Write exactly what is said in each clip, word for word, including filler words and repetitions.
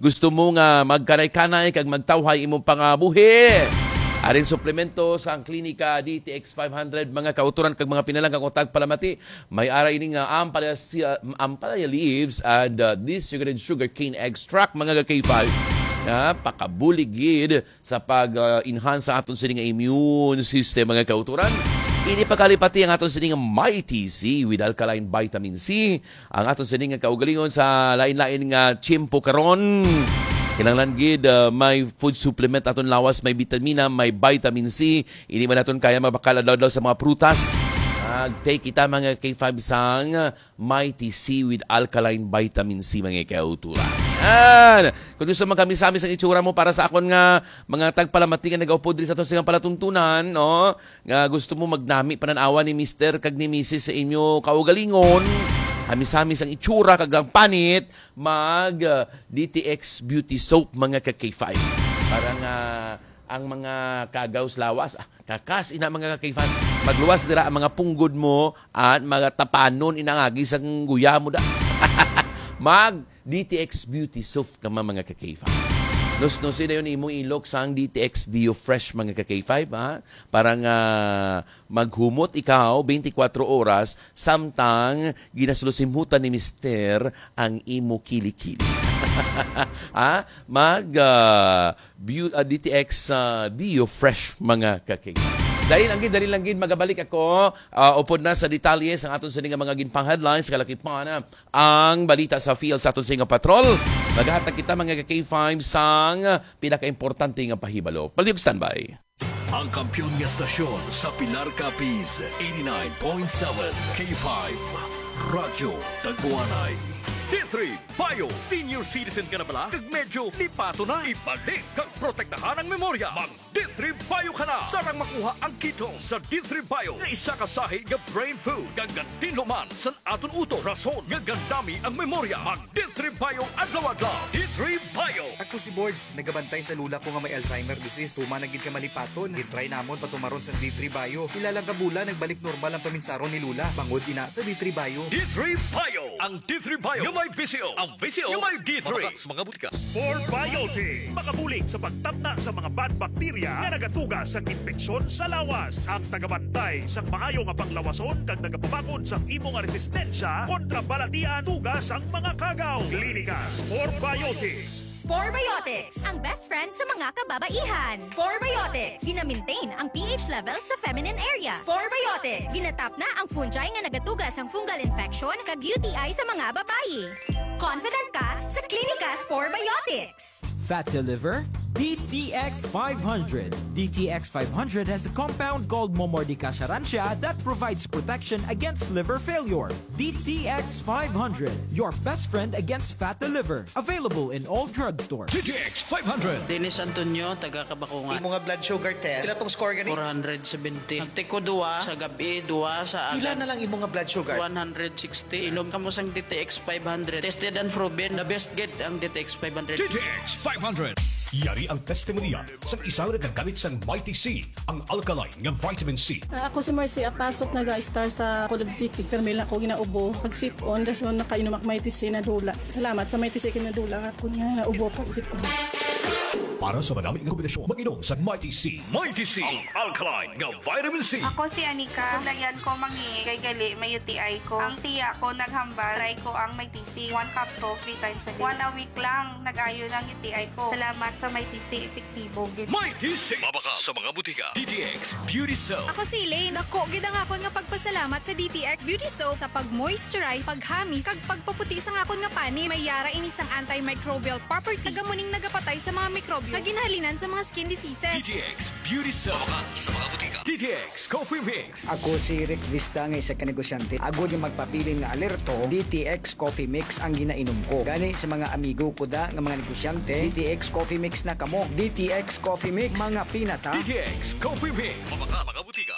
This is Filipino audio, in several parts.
gusto mo nga magkanay-kanay kag magtawhay imong pangabuhi. Aring suplemento sa ang klinika D T X five hundred, mga kauturan kag mga pinalang kag utag palamati. May ara ini nga ampalaya, ampalaya leaves and uh, desugared sugar cane extract, mga K five. Na pakabuligid sa pag-enhance uh, sa aton sining immune system, mga kauturan. Ini pakalipati ang aton sining Mighty C with alkaline vitamin C. Ang aton sining kaugalingon sa lain-lain nga tiyempo karon. Kinanglan gid uh, may food supplement aton lawas, may vitamina, may vitamin C. Ini man naton kaya mabakala daw sa mga prutas. Mag-take kita mga K five sang Mighty C with alkaline vitamin C, mga kauturan. Yan! Kung gusto man kami samis ang itsura mo para sa akon nga mga tagpalamati nga nag-aupo diri sa aton silang palatuntunan, no? Nga gusto mo magnami pananawa ni Mister kag ni Missus sa inyo kaugalingon. Hamis-hamis ang itsura kag ang panit, mag uh, D T X Beauty Soap, mga ka K five. Parang uh, ang mga kagaws lawas, ah, kakas ina mga ka K five. Magluwas dira ang mga punggod mo at mga tapanon inangagi sa guya mo da. Mag D T X Beauty Soap ka mga ka K five. Nos-nosin na yun imong ilok sang D T X Dio Fresh, mga ka K five, ha? Parang uh, maghumot ikaw twenty-four oras samtang ginasulusimutan ni Mister ang imo kilikili. Ha? Mag uh, uh, D T X uh, Dio Fresh, mga ka K five. Dahil lang gid, dahil lang gid, magabalik ako. Uh, upod na sa detalye sa aton sa mga ginpang headlines, kalakipan na ang balita sa field sa aton sa patrol. Maghatag kita mga K five sang pinaka-importante nga pahibalo. Palihog standby. Ang kampyon nga stasyon sa Pilar Capiz, eighty-nine point seven K five. Radyo Tagbuanay. D three Bio. Senior citizen ka na pala? Kag medyo lipato na. Ibalik kag protektahan ang memorya. Mag D three Bio ka na. Sarang makuha ang ketone sa D three Bio nga isa ka sahi nga brain food. Kag gantinlo man sa aton uto. Rason nga gandami ang memorya. Mag D three Bio adlaw-adlaw. D three Bio. Ako si Boards, nagabantay sa lula ko nga may Alzheimer disease. Tumanagid ka malipaton. Gitry namon patumaron sa D three Bio. Ilang kabula nagbalik normal ang paminsaron ni lula. Bangod ina sa D three Bio. D three Bio. Ang D three Bio yung may B C O. Ang B C O yung may D three. Mga, mga butika. Sport Biotics. Makabulig sa pagtabna sa mga bad bakterya na nagatuga sa infeksyon sa lawas. Ang tagabantay sa maayo nga panglawason kag nagapabakod sa imong resistensya kontra balatian tugas ang mga kagaw. Klinika Sport Biotics. Sporebiotics, ang best friend sa mga kababaihan. Sporebiotics, gina-maintain ang pH level sa feminine area. Sporebiotics, ginatap na ang fungi nga nagatugas ang fungal infection kag U T I sa mga babayi. Confident ka sa Klinika Sporebiotics. Fatty liver? D T X five hundred. D T X five hundred has a compound called Momordica charantia that provides protection against liver failure. D T X five hundred, your best friend against fatty liver. Available in all drugstores. D T X five hundred. Dennis Antonio, taga Kabakungan. Imo nga blood sugar test. Pila tong score gani? four seventy. Nagtiko duwa sa gabi, duwa sa Pila agad. na lang imo nga blood sugar? one sixty. Inom ka mo sang D T X five hundred. Tested and proven. The best get ang D T X five hundred. D T X five hundred. Yari ang testimonya sa isang nagagamit sa Mighty C, ang alkaline nga vitamin C. Uh, ako si Marcy Apasok, nag-star sa Colod City. Pero may lang ako ginaubo. Pag-sip-on, das mo nakainom ak Mighty C na dula. Salamat sa Mighty C kinadula. Ako nga naubo pag-sip-on. Para sa madaming kombinasyon, mag-inom sa Mighty C. Mighty C, ang alkaline nga vitamin C. Ako si Anika. Lagyan ko mangi kay gali may U T I ko. Ang tiya ko naghambal. Try ko ang Mighty C. One capsule, three times a day. One a week lang, nag-ayo ng U T I ko. Salamat sa Mighty C. Epektibo. Mighty C. Mabaka sa mga butika. D T X Beauty Soap. Ako si Elaine. Dako, gid ang akon nga pagpasalamat sa D T X Beauty Soap sa pag-moisturize, paghamis, kag pagpaputi sa akon nga pani. May yara ini sang antimicrobial property. Tagamuning nagapatay sa mga mikrobyo na ginahalinan sa mga skin diseases. D T X Beauty Soap. Mabaka sa mga butika. D T X Coffee Mix. Ako si Rick Vista nga isa ka negosyante. Ako yung magpapili nga alerto, D T X Coffee Mix ang ginainom ko. Gani sa mga amigo ko da nga mga negosyante, D T X Coffee Mix na kamo. D T X Coffee Mix, mga pinata. D T X Coffee Mix. Mabaka mga butika.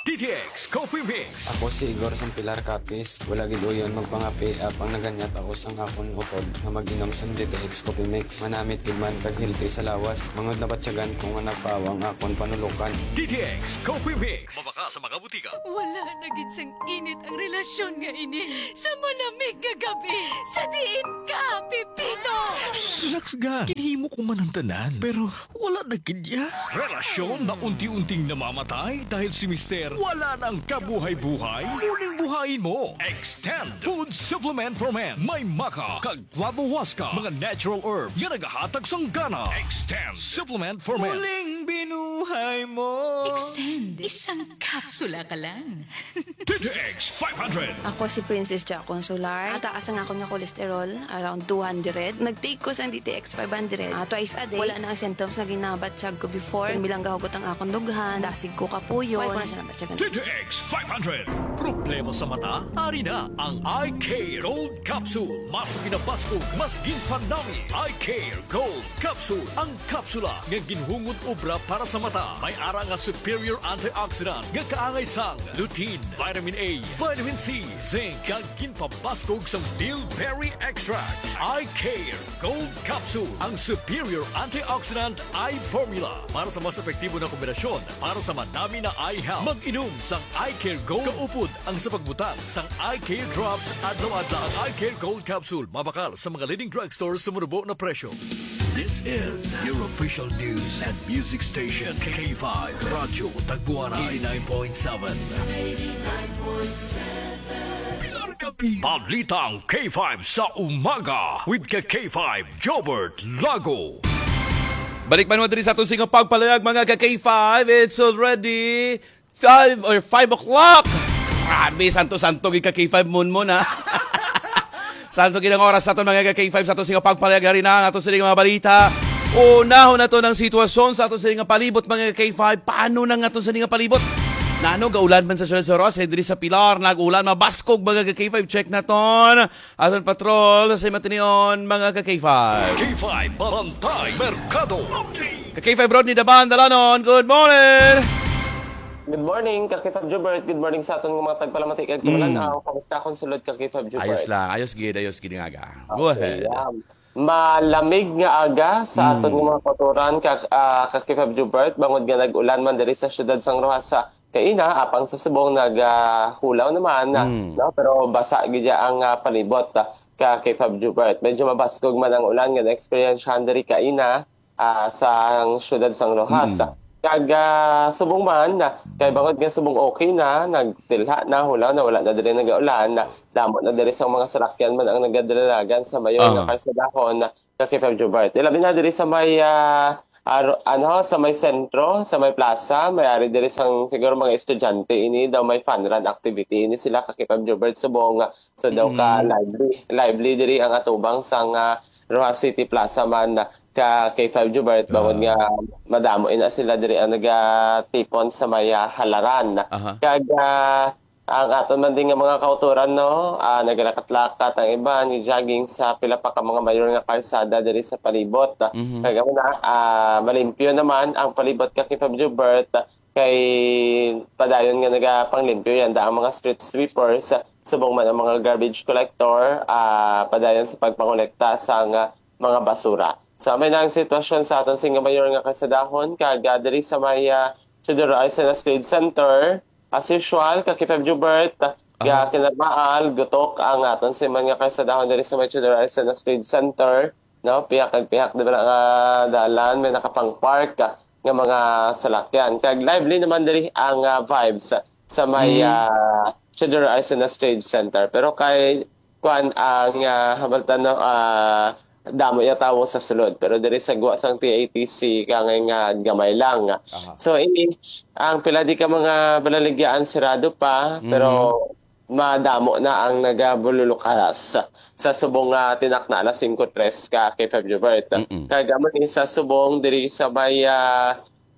D T X Coffee Mix. Ako si Igor sang Pilar Capiz. Wala gid uyon magpangapi apang naganyat ako sang akon utod nga mag-inom sang D T X Coffee Mix. Manamit gid man kag healthy sa lawas. Mangod na batyagan kung nga nagpawang akon panulukan. D T X Coffee Mix. Mabaka sa mga butika. Wala na gid sang init ang relasyon nga ini sa malamig nga gabi. Sa diin ka, Pipito! Relax ga. Kinhimo ko man ang tanan. Pero wala na kidya. Relasyon na unti-unting namamatay dahil si Mister wala nang kabuhay-buhay. Muling buhayin mo. Extend Food Supplement for Men. May maka, kag Flavowaska, mga natural herbs nga nagahatag sang gana. Extend Supplement for Men. Muling binuhay mo. Extend. Isang kapsula ka lang. D T X five hundred. Ako si Princess Ja Consular. Ataas ang ako nga kolesterol, around two hundred. Nag-take ko sa D T X five hundred. Uh, twice a day. Wala na ang symptoms na ginabatsyag ko before. Bilang gahugot ang akong dughan. Dasig ko kapuyo. Wala ko na siya nabatyagan. D T X five hundred. Problema sa mata? Ari na ang Eye Care Gold Capsule. Mas binabasco, mas ginpanami. Eye Care Gold Capsule. Ang kapsula nga ginhungod obra para sa mata. May ara nga superior antioxidant nga kaangay sang lutein, vitamin A, vitamin C, zinc, kag ginpabaskog sang bilberry extract. Eye Care Gold Capsule. Ang superior antioxidant eye formula para sa mas epektibo na kombinasyon para sa madami na eye health. Mag-inom sang Eye Care Gold. Kaupod ang sa pagbutang sang Eye Care Drops adlaw-adlaw. Ang Eye Care Gold Capsule mabakal sa mga leading drugstores sa murubo na presyo. This is your official news and music station. K five Radyo Tagbuanay eighty-nine point seven. eighty-nine point seven. Pilar Capiz. Balitang K five sa umaga with ka K five Jobert Lago. Balik man mo diri sa atong singa pagpalayag mga ka K five. It's already five or five o'clock. Grabe, santo-santo gid ka K five moon mo na. Santo gid ang oras sa aton mga ka K five sa atong singa pagpalayag rin na ang atong sining mga balita. Unahon na to ng sitwasyon sa atong sining palibot mga ka K five. Paano na nga atong sining palibot? Nano, gaulan man sa Sulat sa Ross, diri sa Pilar, nag-ulan, mabaskog mga ka K five. Check na ton. Aton patrol sa matinion mga ka K five. K five Barangay Mercado. Ka K five Rodney Daban, Dalanon, good morning! Good morning, K five Jubert. Good morning sa aton mga tagpalamati kag Malanaw. Kamusta kon sulod K five Jubert? Ayos lang, ayos gid, ayos gid nga aga. Go ahead. Yeah. Malamig nga aga sa aton mm. mga kotoran kag uh, K five Jubert bangod nga nag-ulan man diri sa siyudad sang Rojas sa kaina apang sa Subong naghulaw uh, naman mm. no pero basa gid ang uh, palibot uh, ka K five Jubert. Medyo mabaskog man ang ulan nga na-experience diri kaina uh, sa siyudad sang Rojas. Mm. Kag uh, Subong man na kay bangod nga Subong okay na nagtilha na hulaw na wala na diri nagaulan na damo na diri sa mga salakyan man ang nagadalagan sa mayon uh-huh. nga kalsadahon na K five Jubert. Ilabi na diri sa may uh, Ar- ano sa may sentro, sa may plaza, may ari diri sang siguro mga estudyante ini daw may fun run activity ini sila K five Jubert sa buong sa daw ka mm. lively lively diri ang atubang sang uh, Rojas City Plaza man uh, ka K five Jubert bawod uh. nga madamo ina sila diri ang nagatipon sa may uh, halaran uh-huh. kag uh, ang aton man din nga mga kauturan no uh, nagalaka't-lakat ang iba ni jogging sa pila pa ka mga mayor nga kalsada diri sa palibot mm-hmm. kag na uh, malimpyo naman ang palibot ka K five Jubert kay padayon nga nagapanglimpyo yan da ang mga street sweepers subong man ang mga garbage collector uh, padayon sa pagpangolekta sa uh, mga basura. So may nang sitwasyon sa aton singa mayor nga kalsadahon kag uh, diri sa may uh, Tudor Island Trade Center. As usual, K five Jubert, uh-huh. kinagmaal, gutok ang aton si mga kalsadahon diri sa may Tudor Island Trade Center. No? Piyak kag piyak, diba nga dalan, may nakapang park nga mga salakyan. Kag lively naman diri ang uh, vibes sa may uh, Tudor Island Trade Center. Pero kay kuan ang uh, habaltan no, uh, damo ya tawo sa sulod pero diri sa guwa sang T A T C kangay nga gamay lang. Uh-huh. So ini ang pila di ka mga balaligyaan sirado pa mm-hmm. pero madamo na ang nagabululukas sa subong nga uh, tinakna na five three ka K five Jubert. Mm-hmm. Kagaman ni sa subong diri sa may uh,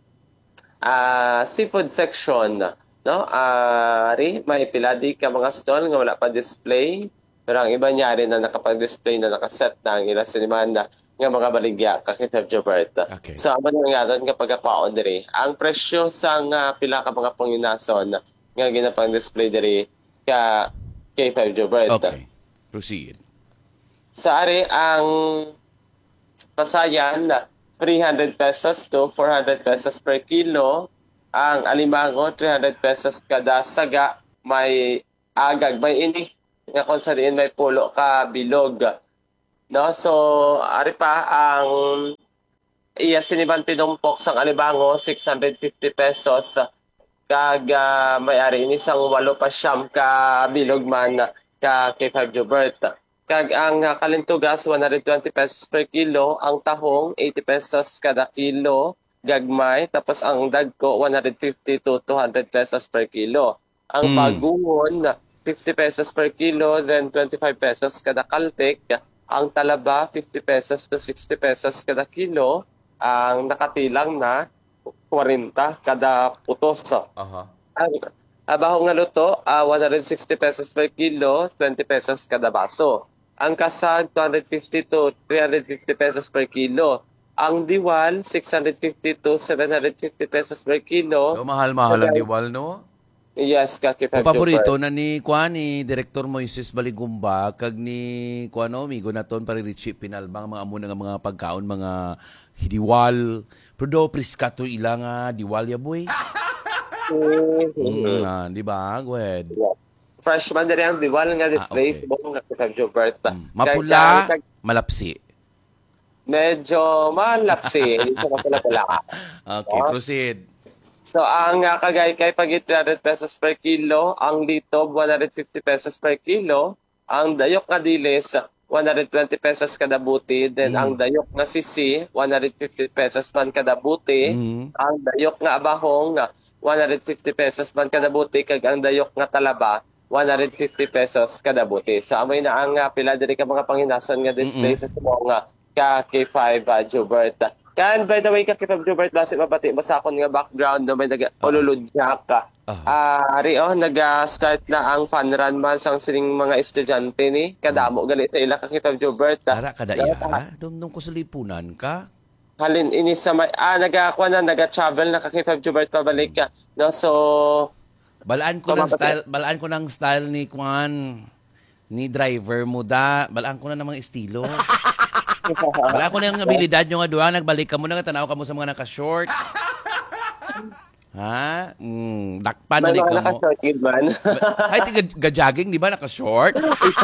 uh, seafood section no uh, ari may pila di ka mga stall nga wala pa display. Pero ang iba niya rin na nakapag-display na nakaset na ang ilang sinimanda nga mga baligya K five Jubert. Okay. So, amo na nga doon kapag kapaon diri. Ang presyo sa uh, pila ka mga panginason nga ginapang display diri ka K five Jobert. Okay. Proceed. Sa ari ang pasayan na three hundred pesos to four hundred pesos per kilo. Ang alimango three hundred pesos kada saga. May agag, may ini nga kung sa diin may pulo ka bilog. No, so ari pa ang iya siniban tinumpok sang alibango six hundred fifty pesos. Kag uh, may ari ini sang walo pa siyam ka bilog man ka K five Jobert. Kag ang uh, kalintugas one hundred twenty pesos per kilo, ang tahong eighty pesos kada kilo, gagmay tapos ang dagko one hundred fifty to two hundred pesos per kilo. Ang Mm. bagungon fifty pesos per kilo, then twenty-five pesos kada kaltek. Ang talaba fifty pesos to sixty pesos kada kilo. Ang nakatilang na forty kada putos. Aha. Ang abaho nga luto, uh, one hundred sixty pesos per kilo, twenty pesos kada baso. Ang kasag, two hundred fifty to three hundred fifty pesos per kilo. Ang diwal, six hundred fifty to seven hundred fifty pesos per kilo. So, mahal-mahal ang diwal, no? Yes, kaki O paborito na ni Kuan ni Director Moises Baligumba kag ni Kuano migo naton para Richie Pinalbang mga amo nga mga pagkaon mga hidiwal pero priskato ila nga diwal ya boy. Mm, ah, di ba? Go ahead. Freshman diri ang diwal nga display sa buong kaki Jobert. Mapula, malapsi. Medyo malapsi, hindi siya mapula-pula. Okay, proceed. So, ang uh, kagay kay pagit three hundred pesos per kilo, ang litob one hundred fifty pesos per kilo, ang dayok nga dilis one hundred twenty pesos kada buti, then Mm. ang dayok nga sisi one hundred fifty pesos man kada buti, Mm. ang dayok nga abahong one hundred fifty pesos man kada buti, kag ang dayok nga talaba one hundred fifty pesos kada buti. So, amoy na ang uh, pila diri ka mga panginason nga display Mm-mm. sa mga ka K five uh, Jobert. Kan by the way ka K five Jobert base mabati mo sa akon nga background no may naga ululudya ka. Ah, ari oh naga-start na ang fun run man sang sining mga estudyante ni kadamo gali sa ila ka K five Jobert. Ara kada iya, dum dum ko sa lipunan ka. Halin ini sa may ah nagakuan na naga-travel na ka K five Jobert pabalik ka. No so Balaan ko ng style, balaan ko ng style ni Kuan ni driver mo da. Balaan ko na ng mga estilo. Balaan ko na yung abilidad nyo nga duha. Nagbalik ka mo na nga, tanaw ka mo sa mga naka-short. Ha? Mm, dakpan na may ni ka mga mo. naka-short kid man. Ay, tiga ga-jogging, di ba? Naka-short?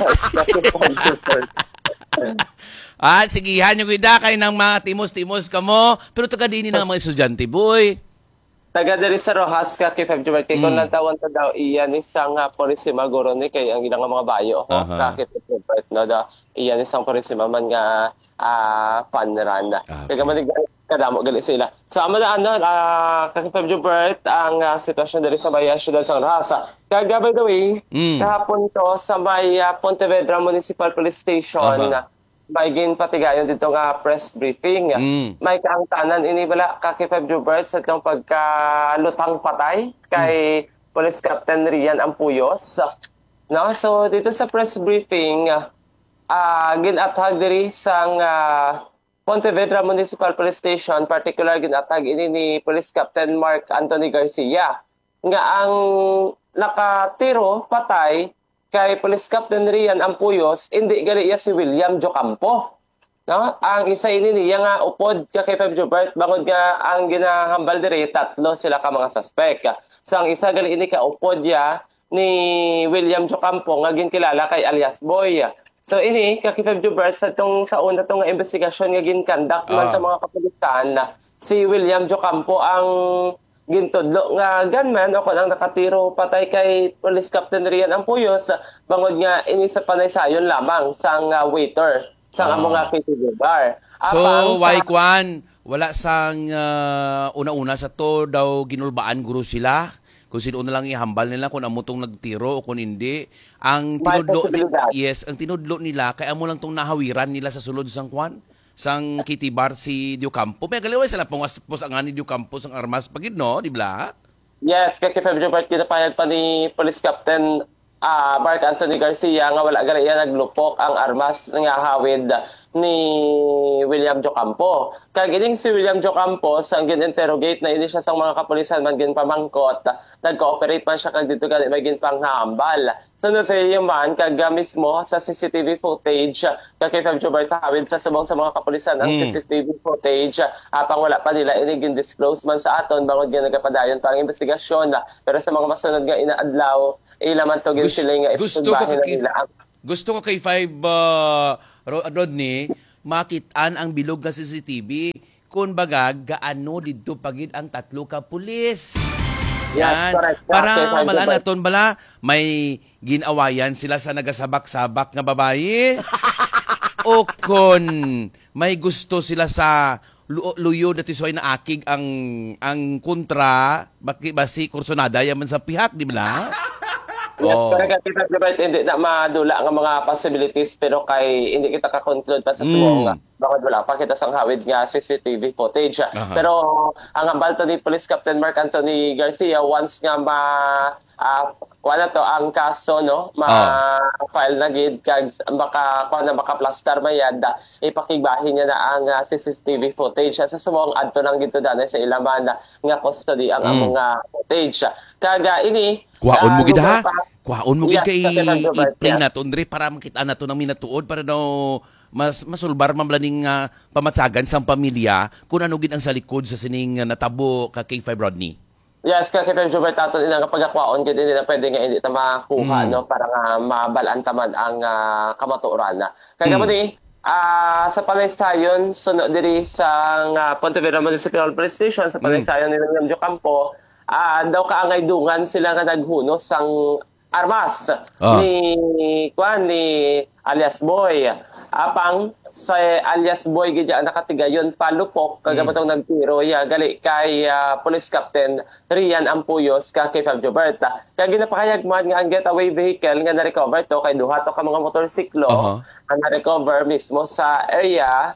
Ah, sigihan yung ida kay ng mga timos-timos ka mo. Pero taga dini ng mga estudyante, boy. Taga diri sa Rojas ka K five Jobert kay Mm. kung lantawan ta daw iyan isang uh, Purisima guro ni kay ang ilang mga bayo ho Aha. ka K five Jobert no da iyan isang Purisima man nga ah fun run. Kaya man kadamo gali sila. So amo na ano ah ka K five Jobert ang uh, sitwasyon diri sa Bayan Ciudad sa Rojas. Kaya by the way, Mm. kahapon to sa may uh, Pontevedra Municipal Police Station Aha. na may gin patigayon dito nga press briefing. Mm. May kaangtanan ini bala ka K five Jobert sa itong pagkalutang patay kay Police Captain Rian Ampuyos. No, so dito sa press briefing ah ginatag diri sang ah, Pontevedra Municipal Police Station, particular ginatag ini ni Police Captain Mark Anthony Garcia nga ang nakatiro patay kay Police Captain Rian Ampuyos, hindi gali iya si William Jocampo. No? Ang isa ini niya nga upod ka K five Jobert, bangod nga ang ginahambal diri tatlo sila ka mga suspect. So ang isa gali ini ka upod ya ni William Jocampo nga ginkilala kay alias Boy. So ini ka K five Jobert sa tong sa una tong nga investigasyon nga ginkandak man Ah. sa mga kapulisan na si William Jocampo ang gintudlo nga gunman o kung ang nakatiro patay kay Police Captain Rian Ampuyos bangod nga ini sa panaysayon lamang sang uh, waiter sa Ah. mga K T V bar. So, Apang why sa- Kwan? Wala sang ah, una-una sa to daw ginulbaan guro sila. Kung sino na lang ihambal nila kung amo tong nagtiro o kung hindi. Ang May tinudlo ni- posibilidad. yes, ang tinudlo nila kay amo lang tong nahawiran nila sa sulod sang Kwan sang Kitty Bar si Diocampo. May galiway sila pangas pos ang ani Diocampo sang armas pagid no, di ba? Yes, kay K five Jobert kinapayag pa ni Police Captain ah Mark Anthony Garcia nga wala gali iya naglupok ang armas nga hawid ni William Jocampo. Kag ining si William Jocampo sang gin-interrogate na ini siya sang mga kapulisan man gin pamangkot, nag-cooperate man siya kag dito gani may gin panghambal. Sunod sa iyo man kag mismo sa C C T V footage kag kay Feb Jobert hawid sa subong sa mga kapulisan ang Mm. C C T V footage apang wala pa nila ini gin disclose man sa aton bangod nga nagapadayon pa ang investigasyon. Pero sa mga masunod nga inaadlaw ila man to gin Gus- sila nga gusto ko isugbahin na kay- nila ang Gusto ko kay Five uh, Ro- Rodney, makitaan ang bilog nga C C T V. Kung baga, gaano dito pagid ang tatlo ka pulis. Yes, Yan. correct. Para Okay, mala Five, naton bala, may ginawayan sila sa nagasabak-sabak nga babae. O kon may gusto sila sa lu- luyo dati soy na akig ang ang kontra, baki basi kursonada yaman sa pihak, di ba? Yes, Oh. correct. Kita Jobert, hindi na madula ang mga possibilities pero kay hindi kita ka-conclude pa sa Mm. sumo nga. Bakit wala pa kita sang hawid nga C C T V footage. Aha. Pero ang hambal to ni Police Captain Mark Anthony Garcia once nga ma uh, wala to ang kaso no ma file na gid kag baka kuan na baka plaster mayad ipakigbahin niya na ang uh, C C T V footage sa sumong adto nang gito dani sa ilaman na nga custody ang Mm. among uh, footage. Kaga ini Kuhaon mo ah, gid ha? lugar pa- Kuhaon mo gid Yes, kay Captain Jobert, i-play yes. naton dre para makita nato ng minatuod para daw mas masulbar man blaning uh, pamatsagan sang pamilya kung ano gid ang sa likod sa sining uh, natabo ka kay Five Rodney. Yes, kasi Captain Jobert ato din ang kapagakwaon kaya hindi na pwede nga hindi ta makuha Mm. no para nga mabalaan tamad ang uh, kamatuoran na. Kaya Mm. mo ni ah sa palaysayon sunod diri sa uh, Pontevedra Municipal Police Station sa palaysayon ni William Jocampo ah daw kaangay dungan sila nga naghunos sang armas Ah. ni kuan ni alias Boy apang sa alias Boy gid ang nakatigayon palupok kagamatong mm. nagtiro ya gali kay uh, Police Captain Rian Ampuyos ka kay Fab Jobert kay ginapakayag man nga ang getaway vehicle nga na-recover to kay duha to ka mga motorsiklo Uh-huh. ang na-recover mismo sa area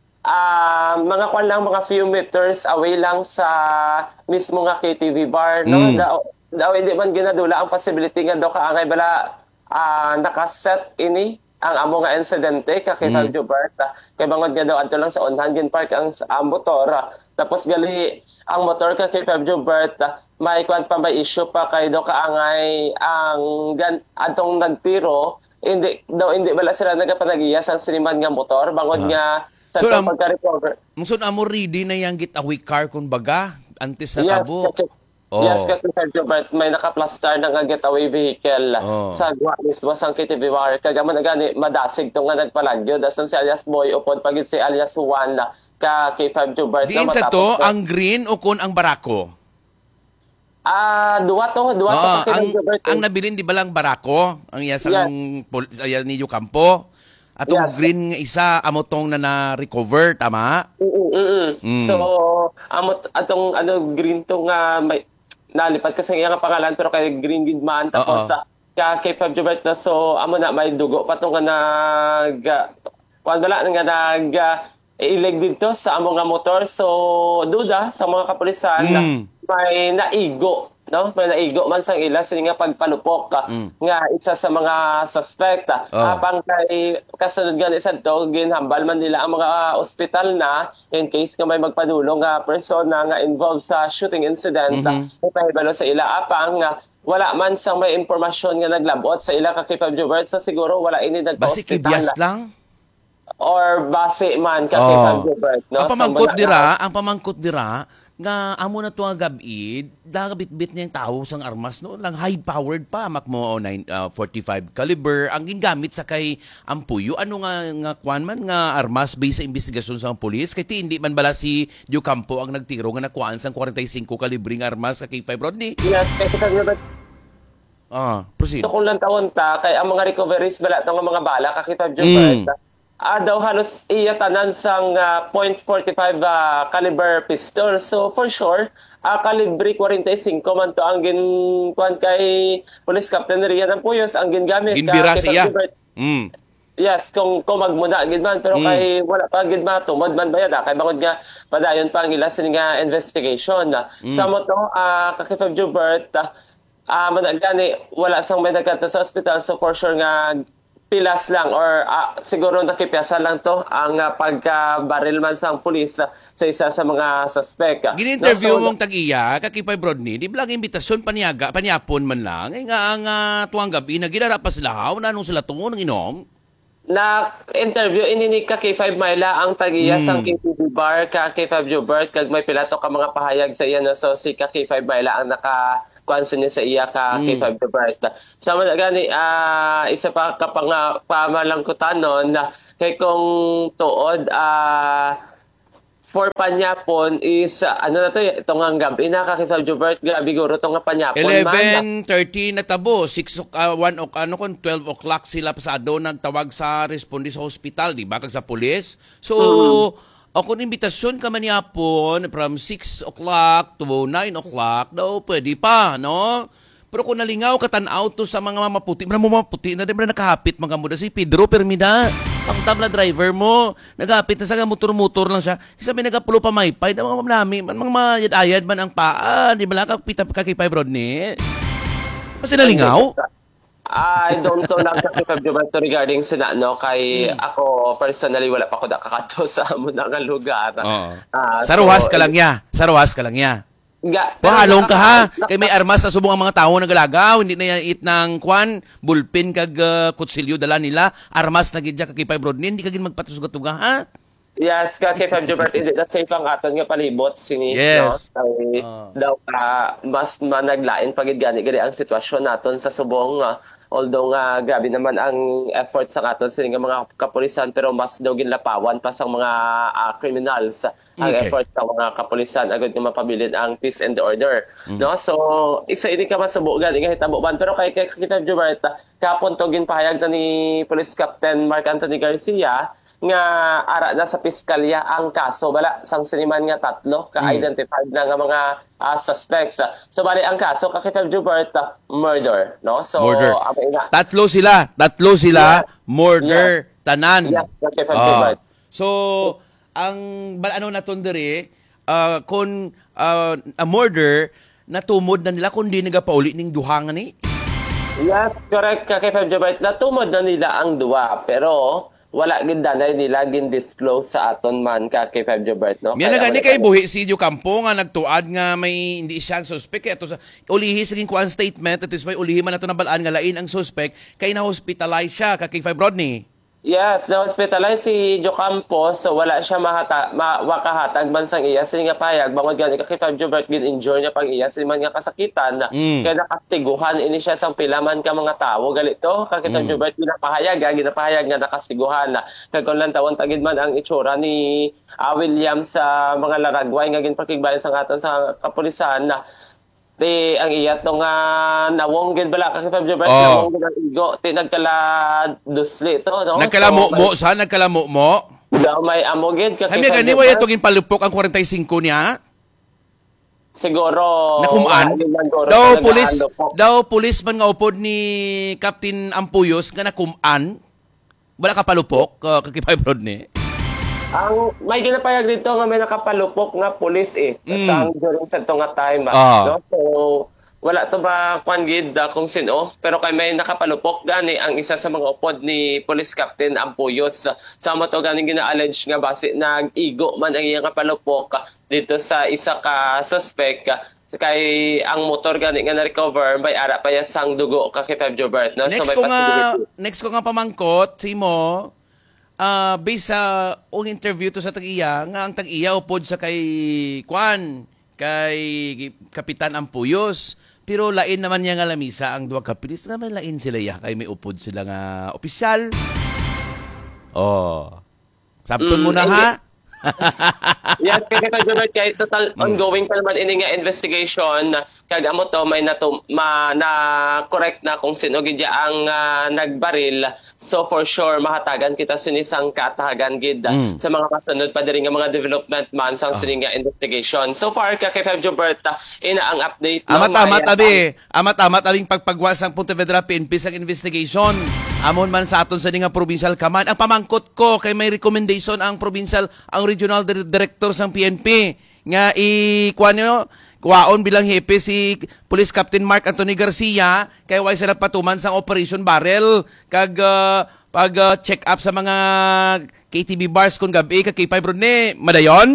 ah mga kwan lang mga few meters away lang sa mismo nga K T V bar no Mm. daw daw hindi man ginadula ang possibility nga daw kaangay bala ah nakaset ini ang amo nga insidente ka kay Mm. Fab Jobert kay bangod nga daw adto lang sa unhan gin park ang, ang motor tapos gali ang motor ka kay Fab Jobert may kwan pa may issue pa kay daw kaangay ang gan atong nagtiro hindi daw hindi bala sila nagapanagiyas ang siniman nga motor bangod Ah. nga sa So, so, am- pagka-recover. Mungson amo ready na yang getaway car kung baga antes na Yes, tabo. kasi, Oh. yes, kasi Sir Jobert, may naka-plaster na nga getaway vehicle Oh. sa gwa mismo sa K T V bar. Kagaman na gani, madasig to nga nagpalagyo. Dasan si alias Boy upod pagid si alias Juan na ka K five Jobert. Diin sa to ang green o kun ang barako? Ah, duwa to, duwa to Oo, ka K ang five Jobert. ang nabilin di ba lang barako ang iya sang pol- iya ni Jocampo. Atong Yes. green nga isa amo tong na na-recover tama? Mm-mm. Mm. So, amot atong ano green to nga may nalipad kasi nga pangalan pero kay Green Gidman tapos Oo. sa ka kay Fab Jobert na so amo na may dugo pa to nga nag kuan bala nga nag uh, ileg dito sa amo nga motor so duda sa mga kapulisan na Mm. may naigo no may naigo man sang ila sini nga pagpalupok ka Mm. nga isa sa mga suspect Oh. apang kay kasunod nga isa to ginhambal man nila ang mga ospital na in case nga may magpadulong nga persona nga involved sa shooting incident Mhm. ipahibalo sa ila apang nga wala man sang may impormasyon nga naglabot sa ila ka kay Fab Jobert so siguro wala ini Basi nagpa-hospital kibyas na. lang. Or base man ka kay Oh. Fab Jobert no Ang So, pamangkot wala dira, na- ang pamangkot dira nga amo na to nga gabi, dagabit-bit niya yung tao sang armas no, lang high powered pa mak mo nine forty-five caliber ang gingamit sa kay Ampuyo. Ano nga nga kwan man nga armas based sa investigasyon sa pulis kay ti hindi man bala si Jocampo ang nagtiro nga nakuhaan sang forty-five caliber nga armas sa K five Rodney. Yes, kay Fab Jobert Ah, proceed. ito kung lang taon ta kay ang mga recoveries bala itong mga bala kakita Jobert. Mm. Ah daw halos iya tanan sang uh, point four five uh, caliber pistol. So for sure, ah kalibre forty-five man to ang gin kuan kay Police Captain Rian Ampuyos ang gingamit Ginbira kay siya. Jobert. Mm. Yes, kung kung magmuna gid man pero Mm. kay wala pa gid matumod man bayad ah. Kay bangod nga padayon pa ang ila sini nga investigation. Mm. Sa mo to ah kakita Jobert ah uh, managani wala sang may nagkata sa hospital so for sure nga pilas lang or ah, siguro nakipyasa lang to ang uh, pagka-baril man sa pulis uh, sa isa sa mga suspect. Gini-interview No, so, mong tag-iya, kakipay Brodney, di ba lang imbitasyon paniaga, paniapon man lang, ay nga ang uh, tuwang gabi, naginara pa sila, na anong sila tungo ng inom? Na-interview ini ni ka K five Myla ang tagiya Mm. sang K T V bar ka K five Jubert kag may pilato ka mga pahayag sa iya no so si ka K five Myla ang naka kwansa niya sa iya ka Mm. K five Jubert. Sa man gani ah isa pa ka pang pamalangkutan non na kay kung tuod ah for panyapon is uh, ano na to itong ang gabi na ka K five Jubert gabi guro to nga panyapon man. eleven thirty na tabo, six o uh, one o ano kon twelve o'clock sila pasado nagtawag sa responde sa hospital, di ba kag sa pulis. So Mm. ako imbitasyon ka man yapon from six o'clock to nine o'clock daw pwede pa, no? Pero kung nalingaw ka tanaw to sa mga mamaputi, mga mamaputi na din ba nakahapit mga muda si Pedro Permida. Ang tabla driver mo, naghapit na sa motor-motor lang siya. Kasi sabi nagapulo pa may pay, mga mamnami, man mga mayad-ayad man ang paa, di ba lang kapita kakipay Brodney? Kasi nalingaw? I don't know lang sa K five Jubert regarding sa no kay Hmm. ako personally wala pa ko nakakato sa amo nga lugar. Oo. Ah, Sa ruhas ka lang niya. Sa ruhas ka lang niya. Ga, Pahalong ka ha. Kay may armas na subong ang mga tao nagalagaw. Hindi na yan eat ng kwan, bulpin kag uh, kutsilyo dala nila. Armas na gidya kakipay Brodney. Hindi ka gin magpatusugat-tuga ha. Yes, ka K five Jubert hindi na safe ang aton nga palibot sini Yes. no. Kay daw ka mas managlain pagid gani gani ang sitwasyon naton sa subong uh, although nga grabe naman ang effort sa aton sini nga mga kapulisan pero mas daw ginlapawan pa sa mga uh, criminals ang Okay. effort sa mga kapulisan agad nga mapabilin ang peace and order Mm. no so isa ini ka masubo gani nga hitabo ban pero kay kay K five Jubert kapon to ginpahayag na ni Police Captain Mark Anthony Garcia nga ara na sa piskalya ang kaso bala sang siniman nga tatlo ka-identified na nga mga uh, suspects. So bali ang kaso ka K five Jubert uh, murder no. So Murder. apa ina? Tatlo sila. Tatlo sila. Murder. Tanan. Yeah, K five Ah. Jubert. So, ang bal ano naton diri, uh, kung uh, a murder, natumod na nila kundi nagapauli ning duha nga ni. Yes, correct ka K five Jubert. Natumod na nila ang duwa pero wala gid danay nila gin disclose sa aton man ka K five Jubert no. Miya na Kaya gani wala- kay buhi si Dio Campo nga nagtuad nga may hindi siya ang suspect kaya to sa ulihi sa kuan statement at is may ulihi man nato nabalaan nga lain ang suspect kay na hospitalize siya ka K five Rodney. Yes, na-hospitalize si Jo Campos, so wala siya mahata, ma, makahatag man sang iya. Sige nga payag, bangod gani ka K five Jubert, gin-injure niya pang iya. Sige man nga kasakitan, na Mm. kaya nakastiguhan ini siya sang pilaman ka mga tao. Galito, ka K five Mm. Jubert, ginapahayag, ah, ginapahayag nga nakastiguhan. Na, kaya kung lang tawon tagid man ang itsura ni ah, William sa mga laragway, nga ginpakigbayan sa aton sa kapulisan na ti ang iyat no nga nawong gid bala ka K five Jubert, Oh. nawong gid ang igo, ti nagkala dusli to, no? Nagkalamo So, mo sa nagkalamo mo. daw may amogid ka Kami gani waya to ginpalupok ang forty-five niya. siguro Nakumaan. wala din man siguro Daw talaga, pulis ano po. daw pulis man nga upod ni Captain Ampuyos nga nakumaan. Wala ka palupok uh, kay K five Rodney. Ang may ginapayag dito nga may nakapalupok nga pulis eh Mm. sa during sa to nga time ah. Ah. no so wala to ba kwan gid ah, kung sino pero kay may nakapalupok gani ang isa sa mga upod ni Police Captain Ampuyos sa sa mo to gani gina-allege nga base nag-igo man ang iyang palupok ah, dito sa isa ka suspect ah, kay ang motor gani nga na-recover may ara pa ya sang dugo ka K five Jubert no Next may ko nga possibility. next ko nga pamangkot si mo uh, based sa ung interview to sa tag-iya nga ang tag-iya upod sa kay Kwan kay Kapitan Ampuyos pero lain naman niya nga lamisa ang duwa kapilis nga may lain sila ya kay may upod sila nga opisyal. Oh. Sabton Mm, mo na hindi. ha. Yes, kaya ka Jubert, kaya total ongoing pa naman ini nga investigation kag amo to may natum ma na correct na kung sino gid ang ah, nagbaril. So for sure mahatagan kita sinisang katahagan gid ah, Mm. sa mga kasunod pa diri nga mga development man sang sini nga investigation. So far ka K five Jubert, ah, ina ang update no, Amat-amat Maya. abi, amat-amat abing pagpagwas ang Pontevedra P N P sa investigation. Amon man sa aton sa nga provincial command. Ang pamangkot ko kay may recommendation ang provincial ang regional dir- director sang P N P nga i kuan nyo kuwaon bilang hepe si Police Captain Mark Anthony Garcia kay way sila patuman sang Operation Barrel kag uh, pag uh, check up sa mga K T V bars kung gabi ka K five Rodney, madayon?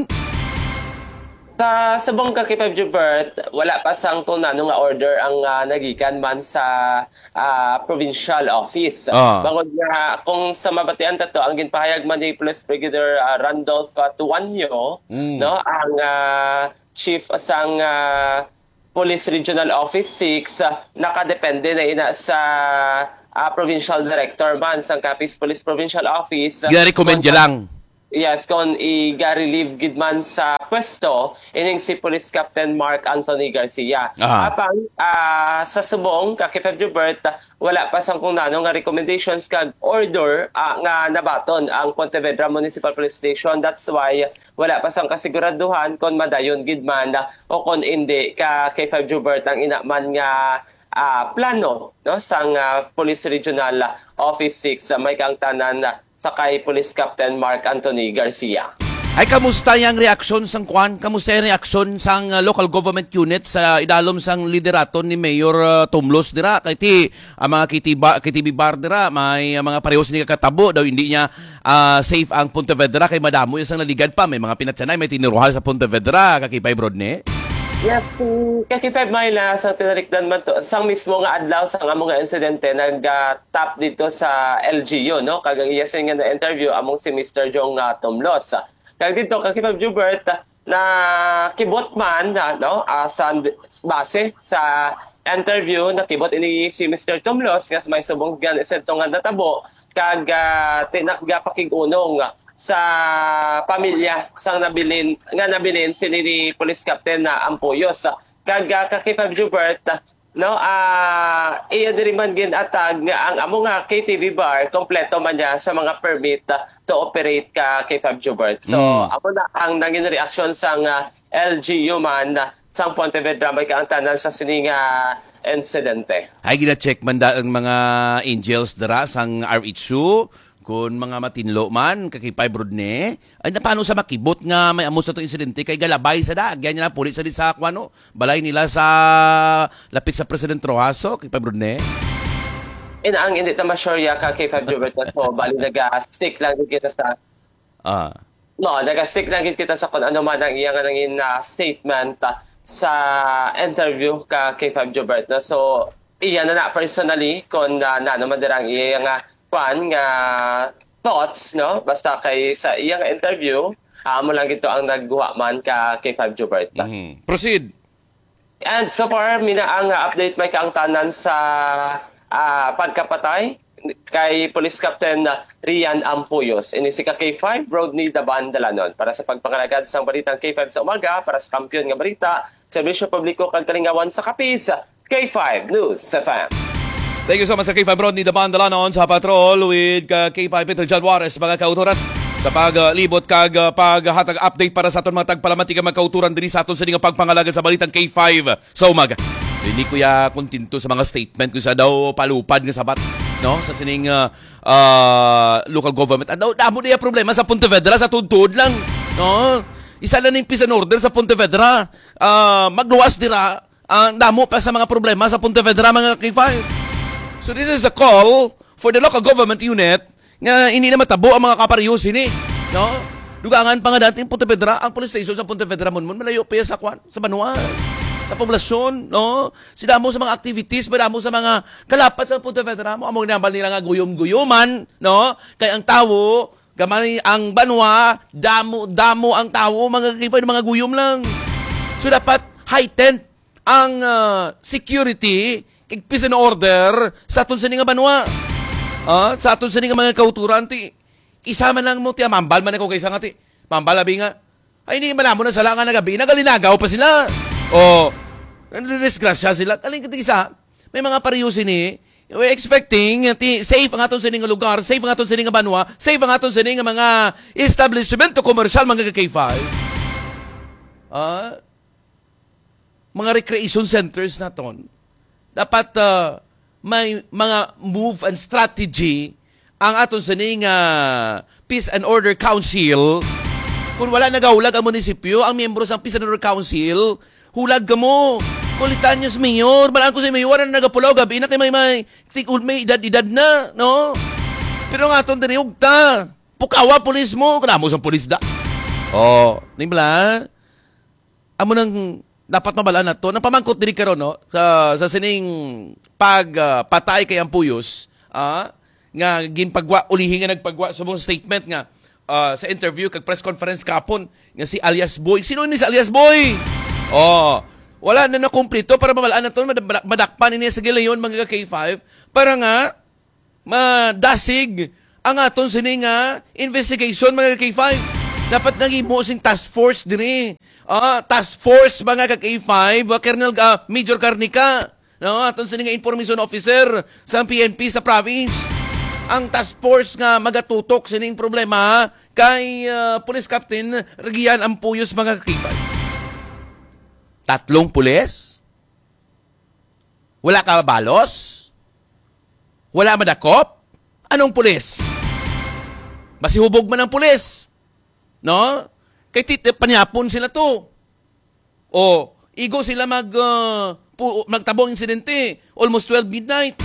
Sa subong ka K five Jubert, wala pa sang tunano nga order ang uh, nagikan man sa uh, provincial office. Ah. Bangod nga kung sa mabatian tato ang ginpahayag man ni Police Brigadier uh, Randolph uh, Tuanyo, Mm. no, ang uh, chief sang uh, Police Regional Office six uh, nakadepende na ina sa uh, provincial director man sang Capiz Police Provincial Office. Gina-recommend niya lang. Yes, kung i-relieve gid man sa pwesto, ining si Police Captain Mark Anthony Garcia. Aha. Apang ah, sa subong, ka K five Jubert, wala pa sang kung nano nga recommendations kag order ah, nga nabaton ang Pontevedra Municipal Police Station. That's why wala pa sang kasiguraduhan kung madayon gid man o kung hindi ka K five Jubert ang inaman nga ah, plano no sang ah, Police Regional Office six uh, may kang tanan na sa kay Police Captain Mark Anthony Garcia. Ay, kamusta yung reaksyon sang Kwan? Kamusta yung reaksyon sang uh, local government unit sa idalom sang lideraton ni Mayor uh, Tumlos dira? Kaya ti, ang mga K T V bar dira, may uh, mga parehos ni kakatabo daw hindi niya uh, safe ang Pontevedra kay madamo yung sang naligad pa. May mga pinatsanay, may tiniruhal sa Pontevedra, kakipay Brodne. Yes, kay five mile na sang tinarikdan man to, sang mismo nga adlaw sang among nga insidente nag-tap uh, dito sa L G U, no? Kagang iya sa nga na interview among si Mister Jong uh, Tumlos. Kag dito kay five Jubert na kibot man na no uh, sa base sa interview na kibot ini si Mister Tumlos nga may subong gan isentong nga natabo kag uh, tinakga pakig-unong uh, sa pamilya sang nabilin nga nabilin si ni Police Captain na Ampuyos kag ka K five Jubert no ah uh, iya diri man gin atag nga ang amo nga K T V bar kompleto man niya sa mga permit uh, to operate ka K five Jubert. So Mm. amo na ang naging reaction sang uh, L G U man uh, sang Pontevedra may kaantanan sa sininga insidente. Ay, gina-check man da ang mga angels dira sang R H U kung mga matinlo man, kakipay Brodne, ay na paano sa makibot nga may amo sa to insidente kay galabay sa daag. Ganyan na pulit sa di sa kwano. Balay nila sa lapit sa President Rojaso, kakipay Brodne. Ina ang hindi ta masyurya ka K five Jubert na so bali naga-stick lang gid kita sa Ah. no, naga-stick lang gid kita sa kung ano man ang iya nga nangin uh, statement uh, sa interview ka K five Jubert na so iya na na personally kung uh, na naman dirang iya nga pan nga thoughts no basta kay sa iya nga interview amo lang gito ang nagguha man ka K five Jubert. Mm-hmm. Proceed. And so far mina ang uh, update may kaang tanan sa uh, pagkapatay kay Police Captain uh, Rian Ampuyos. Ini si ka K five Rodney Daban Dalanon para sa pagpangalagad sa balitang K five sa umaga para sa kampiyon nga balita, serbisyo publiko kag kalingawan sa Capiz, K five News F M. Thank you so much sa K five Rodney Daban Dalanon sa patrol with ka K five Peter John Juarez mga kauturan sa paglibot kag uh, paghatag update para sa aton mga tagpalamati ka mga kauturan diri sa aton sa nga pagpangalagad sa balitang K five sa umaga. Hindi ko ya kontento sa mga statement ko sa daw palupad nga sabat no sa sining uh, uh, local government. Ano damo diya problema sa Pontevedra sa tudtod lang no. Isa lang ning peace and order sa Pontevedra. Uh, magluwas dira ang uh, damo pa sa mga problema sa Pontevedra mga K five. So this is a call for the local government unit nga hindi na matabo ang mga kaparehos ini, no? Dugangan pa nga dating Pontevedra, ang police station sa Pontevedra mon malayo pa sa kwan, sa Banwa, sa poblasyon, no? Sila mo sa mga activities, madamo sa mga kalapat sa Pontevedra mo, amo ginambal nila nga guyom-guyoman, no? Kay ang tawo, gamay ang Banwa, damo damo ang tawo, mga kipay mga guyom lang. So dapat heighten ang uh, security kay peace and order sa aton sa nga Banwa. Ah, sa aton sa nga mga kauturan ti isama lang mo ti mambal man ako kaysa nga ti. Mambal abi nga. Ay hindi man mo na sala nga nagabi, nagalinagaw pa sila. O disgrasya sila. Aling kiti isa, may mga pareho sini. We're expecting ti safe ang aton sa nga lugar, safe ang aton sa nga Banwa, safe ang aton sa nga mga establishment commercial mga K five. Ah, mga recreation centers na ton. Dapat uh, may mga move and strategy ang aton sa ning uh, Peace and Order Council. Kung wala nagaulag ang munisipyo, ang miyembro sa Peace and Order Council, hulag ka mo. Kulitan nyo sa mayor. Malaan ko sa mayor na nagapulaw gabi na kay may may, may edad-edad na, no? Pero nga itong diniog ta. Pukawa, pulis mo. Kanamo sa pulis da. Oh, nibla. Amo nang dapat mabalaan na to. Nang pamangkot diri karon no sa sa sining pag uh, patay kay ang puyos, ah, nga ginpagwa ulihin nga nagpagwa subong statement nga uh, sa interview kag press conference kapon nga si alias Boy. Sino ni si alias Boy? Oh, wala na na kumpleto para mabalaan na to madakpan ini sa gilayon mga K five para nga madasig ang aton sini nga investigation mga K five. Dapat nagimo sing task force diri. Ah, task force mga ka K five, Colonel uh, Major Carnica. No, aton sini nga information officer sa P N P sa province. Ang task force nga magatutok sining problema kay uh, Police Captain Regian Ampuyos mga ka K five. Tatlong pulis? Wala ka balos? Wala madakop? Anong pulis? Masihubog man ang pulis. No? Kay titip panyapon sila to. O, igo sila mag, uh, pu- magtabong insidente. Almost twelve midnight.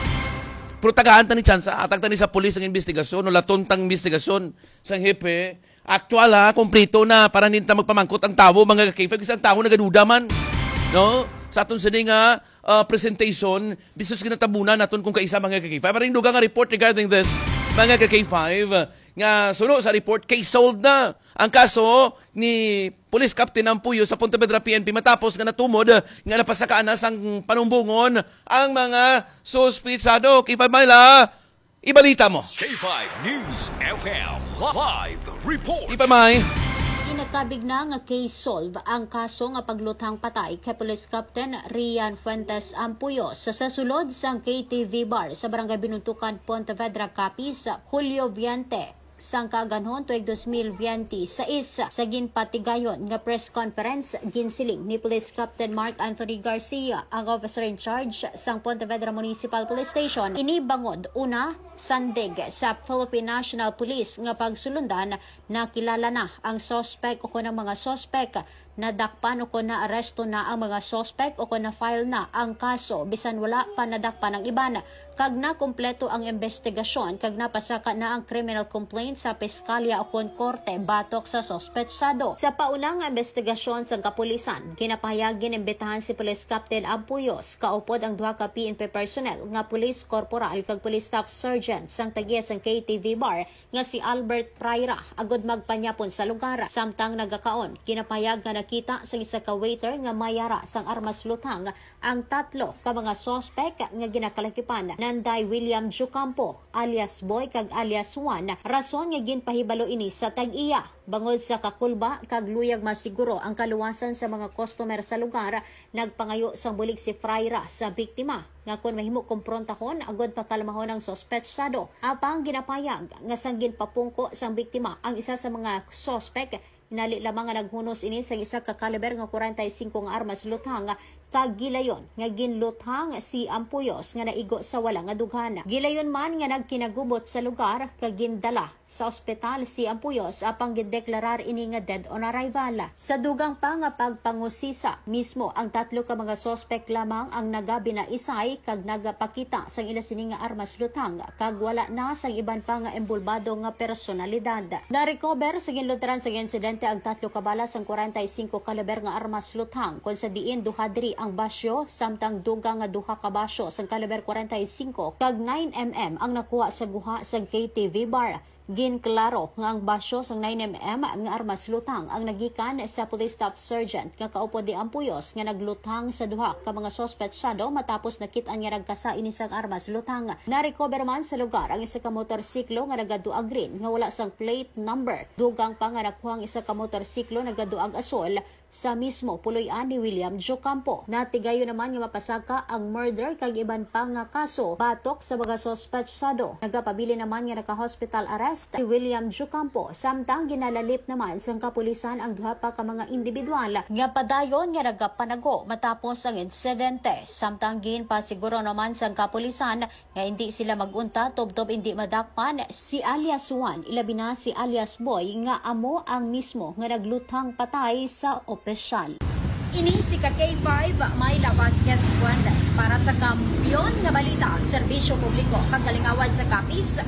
Pero tagaan ta ni Chansa, atag ta ni sa pulis ang investigasyon, o latontang investigasyon sa hepe. Actual ha, kompleto na, para ninta magpamangkot ang tao, mga K five, kasi ang tao nagaduda man. No? Sa aton sini nga uh, presentation, bisos kinatabunan naton kung kaisa mga K five. Maring dugang nga report regarding this, mga K five, nga suno sa report, case solved na ang kaso ni Police Captain Ampuyo sa Pontevedra P N P matapos nga natumod nga napasakaan na sang panumbungon ang mga suspitsado. K five Myla, ibalita mo. K five News F M Live Report. K five May. Inakabig na nga case solve ang kaso nga paglutang patay kay Police Captain Rian Fuentes Ampuyos sa sasulod sang K T V bar sa Barangay Binuntukan, Pontevedra, Capiz, Julio Viente. Sang kaganhon tuig two thousand twenty sa isa sa ginpatigayon nga press conference ginsiling ni Police Captain Mark Anthony Garcia, ang officer in charge sang Pontevedra Municipal Police Station. Inibangod una sandig sa Philippine National Police nga pagsulundan na kilala na ang suspect o kung ang mga suspect nadakpan o kung na-aresto na ang mga suspect o kung na-file na ang kaso bisan wala pa nadakpan ang iban. Kag na kumpleto ang investigasyon, kag napasaka na ang criminal complaint sa piskalya o kung korte batok sa sospetsado. Sa paunang investigasyon sa kapulisan, kinapahayagin imbitahan si Police Captain Ampuyos, kaupod ang duha ka P N P personnel nga Police Corporal kag Police Staff Sergeant sang tagiya sang K T V bar nga si Albert Praira agod magpanyapon sa lugar. Samtang nagakaon, kinapahayag nga nakita sa isa ka waiter nga mayara sang armas lutang ang tatlo ka mga suspect nga ginakalakipan Nanday William Jucampo alias Boy kag alias Juan. Rason nga ginpahibalo ini sa tag-iya bangod sa kakulba kag luyag masiguro ang kaluwasan sa mga customer sa lugar. Nagpangayo sang bulig si Fraira sa biktima nga kun mahimo komprontahon agod pakalamahon ang sospetsado. Apang ginapayag nga sang ginpapungko sang biktima ang isa sa mga suspect. Inali lamang nga naghunos ini sa isa ka kaliber nga forty-five nga armas luthang kag gilayon nga ginluthang si Ampuyos nga naigo sa wala nga dughan. Gilayon man nga nagkinagubot sa lugar kag gindala sa ospital si Ampuyos apang gideklarar ini nga dead on arrival. Sa dugang pa nga pagpangusisa mismo ang tatlo ka mga suspect lamang ang nagabi na isay kag nagapakita sang ila sini nga armas luthang kag wala na sang iban pa nga embulbado nga personalidad. Na-recover sa ginlutaran sa insidente ang tatlo ka bala sang forty-five kaliber nga armas luthang kun sa diin duha diri ang basyo samtang dugang nga duha ka basyo sang kaliber forty-five kag nine millimeter ang nakuha sa guha sa K T V bar. Ginklaro nga ang basyo sang nine millimeter nga armas lutang ang nagikan sa Police Staff Sergeant nga kaupod di Ampuyos nga naglutang sa duha ka mga sospetsado matapos nakit-an nga nagkasa ini sang armas lutang. Na-recover man sa lugar ang isa ka motorsiklo nga nagaduag green nga wala sang plate number. Dugang pa nga nakuha ang isa ka motorsiklo nagaduag asol sa mismo puloy-an ni William Jucampo. Natigayo naman nga mapasaka ang murder kag iban pa nga kaso batok sa mga sospetsado. Nagapabili naman nga naka-hospital arrest si William Jucampo. Samtang ginalalip naman sang kapulisan ang duha pa ka mga individual nga padayon nga nagapanago matapos ang insidente. Samtang ginpasiguro naman sang kapulisan nga hindi sila magunta tubtob hindi madakpan si alias Juan ilabi na si alias Boy nga amo ang mismo nga nagluthang patay sa opisyal. Ini si K five Myla Vasquez Fuentes para sa Kampiyon nga Balita, Serbisyo Publiko, Kagalingawad sa Capiz, K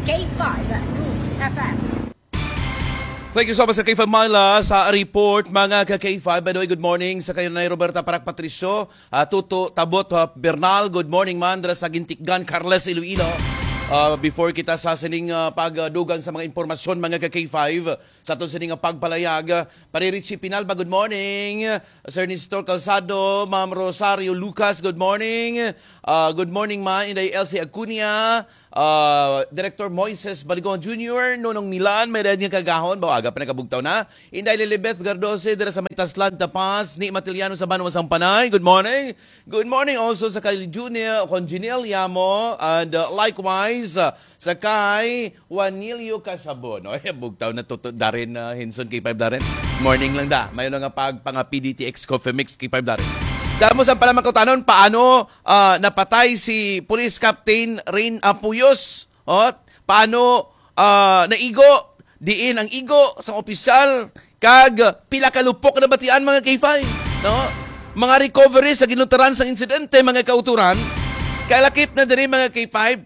K five News F M. Thank you so much sa K five Myla sa report mga ka-K five. By the way, good morning sa kayo na Roberta Parak Patricio, uh, Tuto Tabot uh, Bernal, good morning Mandra sa Gintikgan, Carles Iloilo. Uh, before kita sa sining uh, pagdugang sa mga impormasyon mga ka-K five sa itong sining uh, pagpalayag, Paririchi Pinalba, good morning. Sir Nestor Calzado, Ma'am Rosario Lucas, good morning. Uh, good morning ma, Inday Elsie Acuña, uh, Director Moises Baligon Junior, Nonong Milan, may rin niyang kagahon, bawaga pa nakabugtaw na. Inday Lilibeth Gardose, dira sa Maytaslan, Tapas, ni Matiliano sa Banwa Sampanay, good morning. Good morning also sa kay Junior Conginel Yamo, and uh, likewise uh, sa kay Juanilio Casabon. Oy, bugtaw na tuto darin uh, Hinson K five darin. Morning lang da. Mayon nga pag pang P D T X Coffee Mix K five darin. Damo sa pala makutanon paano uh, napatay si Police Captain Rain Apuyos. O, paano uh, naigo diin ang igo sa opisyal kag pila ka lupok na batian mga K five, no? Mga recovery sa ginutaran sa insidente mga kauturan. Kalakip na diri mga K five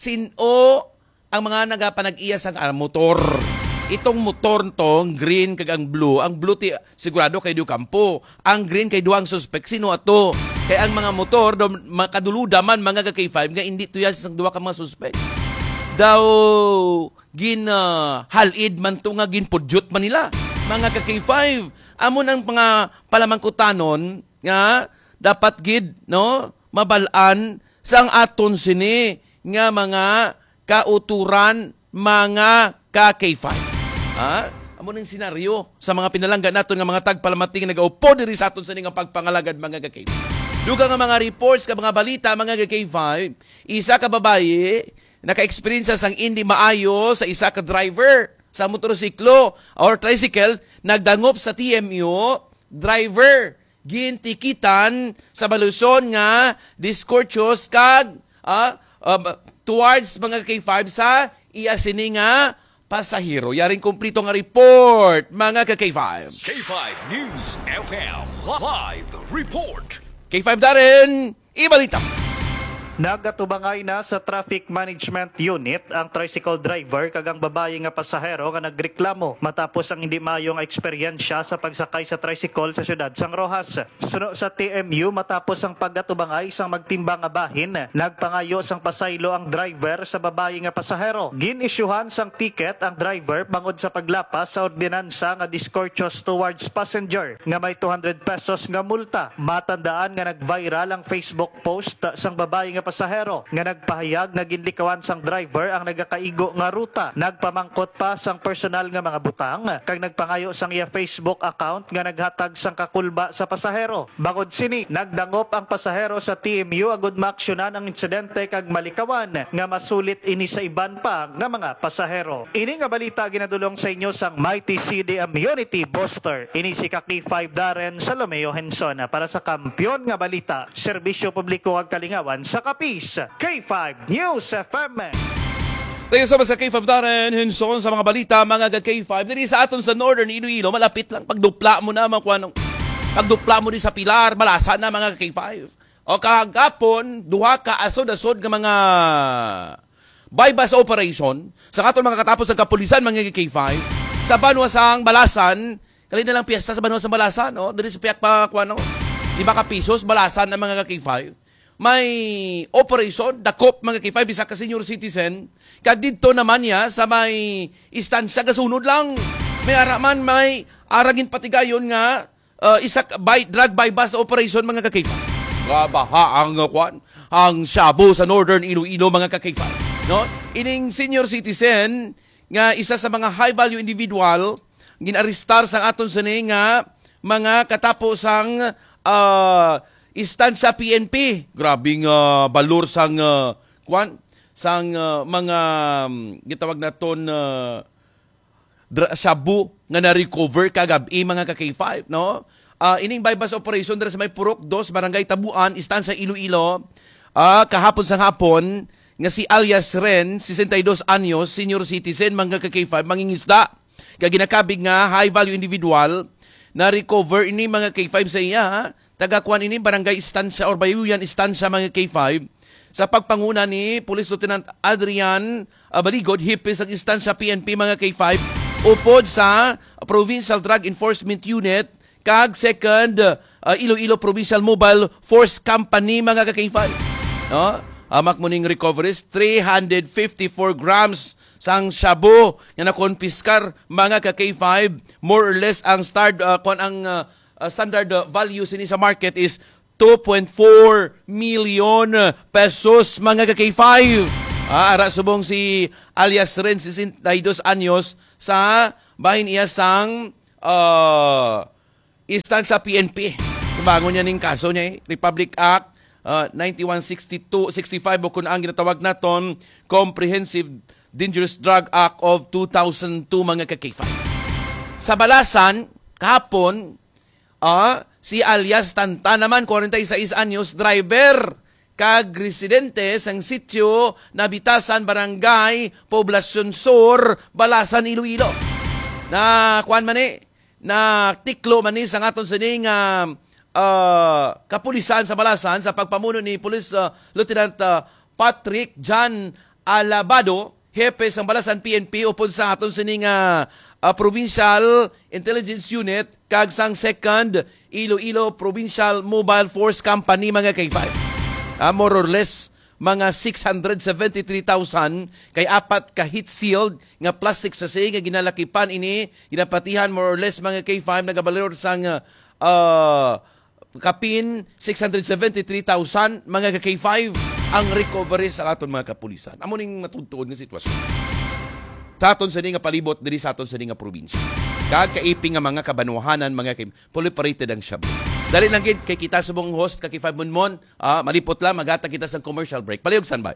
sino ang mga nagapanag-iya sa uh, motor. Itong motor tong green kag ang blue. Ang blue ti sigurado kay du kampo. Ang green kay duang suspect. Sino ato? Kay ang mga motor do makaduluda man mga ka K five nga hindi tuya sa duwa ka mga suspect. Daw gin uh, halid man to nga ginpudyot man nila. Mga ka K five. Amon ang mga palamangkutanon nga dapat gid no mabalaan sang aton sini nga mga kauturan mga ka K five. Ha? Amo ning senaryo sa mga pinalangga naton nga mga tagpalamating nga nagaupo diri sa aton sa nga pagpangalagad mga ka K five. Dugang nga mga reports ka mga balita mga ka K five, isa ka babaye naka-experience sang hindi maayo sa isa ka driver sa motorsiklo or tricycle, nagdangop sa T M U, driver gintikitan sa balusyon nga discourteous kag ah, um, towards mga K five sa iya sini nga pasahero. Yaring kumplito nga report, mga ka K five. K five News F M Live Report. K five darin, ibalita. Nagatubangay na sa Traffic Management Unit ang tricycle driver kagang babae nga pasahero nga nagreklamo matapos ang hindi mayong eksperyensya sa pagsakay sa tricycle sa siyudad Sang Rojas. Suno sa T M U matapos ang paggatubangay sang magtimbang nga bahin, nagpangayo sang pasaylo ang driver sa babae nga pasahero. Ginisyuhan sang ticket ang driver bangod sa paglapas sa ordinansa nga discourteous towards passenger nga may two hundred pesos nga multa. Matandaan nga nag-viral ang Facebook post sang babae nga pasahero nga nagpahayag nga ginlikawan sang driver ang nagakaigo nga ruta. Nagpamangkot pa sang personal nga mga butang kag nagpangayo sang iya Facebook account nga naghatag sang kakulba sa pasahero. Bangod sini, nagdangop ang pasahero sa T M U agud maaksyonan ang insidente kag malikawan nga masulit ini sa iban pa nga mga pasahero. Ini nga balita ginadulong sa inyo sang Mighty C D Immunity Booster. Ini si K five Darren Salomeo Henson para sa Kampiyon nga Balita, Serbisyo Publiko ag Kalingawan sa Kapis, K five News F M. Thank you so much sa K five Darren Henson sa mga balita mga K five. Diri sa aton sa Northern Iloilo, malapit lang pagdupla mo na mga kuanong pagdupla mo din sa Pilar, malasa na mga K five. O kagapon, duha ka asod-asod nga mga bypass operation sa aton mga katapos ng kapulisan mga K five sa Banwasang Balasan. Kali na lang piyesta sa Banwasang Balasan, no? Diri sa piyak pa kuano, lima ka pisos balasan ng mga K five. May operation, dakop mga K five, isa ka senior citizen. Kag dito naman niya sa may istansya, kasunod lang. May araman, may aragin patigayon nga, uh, isa by, drug bypass operation mga K five. Gabaha ang uh, kwan, ang shabu sa Northern Iloilo mga K five. No? Ining senior citizen, nga isa sa mga high-value individual, ginaristar sa aton sini nga mga katapos ang uh, istansya P N P. Grabing uh, balor sang uh, kwan sang uh, mga um, gitawag naton uh, shabu nga na-recover kagabi mga ka K five, no? Uh, ining bypass operation dira sa may Purok dos, Barangay Tabuan, istansya Iloilo. Uh, kahapon sa hapon nga si alias Ren, sesenta y dos anyos, senior citizen mga ka K five, mangingisda. Kaya ginakabig nga high value individual na recover ini mga K five sa iya, ha? Tagakuan ini barangay istansya or bayuyan istansya mga K five sa pagpanguna ni Police Lieutenant Adrian uh, Baligod, hipis ang istansya P N P mga K five, upod sa Provincial Drug Enforcement Unit, kag second uh, Iloilo Provincial Mobile Force Company mga K five. No? Amak muning recoveries, three hundred fifty-four grams sang shabu nga nakonpiskar mga K five. More or less ang start, uh, kung ang uh, uh, standard uh, value sini sa market is two point four million pesos mga K five. Ah, ara subong si alias Ren sixty-two anyos sa bahin iya sang uh, istansya P N P. Bangon niya ning kaso niya, eh. Republic Act uh, ninety-one sixty-two sixty-five o kung ang ginatawag naton Comprehensive Dangerous Drug Act of two thousand two mga K five. Sa balasan, kahapon, ah, si alias Tanta naman, forty-six anyos, driver, kag residente sang sitio na Bitasan, Barangay, Poblacion Sur, Balasan, Iloilo. Na, kuan man eh, na tiklo man eh sang aton sining uh, uh, kapulisan sa Balasan sa pagpamuno ni Police uh, Lieutenant uh, Patrick John Alabado, hepe sang Balasan P N P, upod sa aton sining uh, uh, Provincial Intelligence Unit, kag sang second Iloilo Provincial Mobile Force Company mga K five. Uh, more or less mga six hundred seventy-three thousand kay apat ka heat sealed nga plastic sachet nga ginalakipan ini, ginapatihan more or less mga K five nagabalor sang uh, kapin six hundred seventy-three thousand mga K five ang recovery sa aton mga kapulisan. Amo ning matuntuon nga sitwasyon sa aton sa nga palibot diri sa aton sa nga probinsya. Kag kaiping nga mga kabanuhanan mga kay proliferated ang shabu. Dali lang gid kay kita subong host ka K five Monmon, ah, malipot lang magata kita sa commercial break. Palihog standby.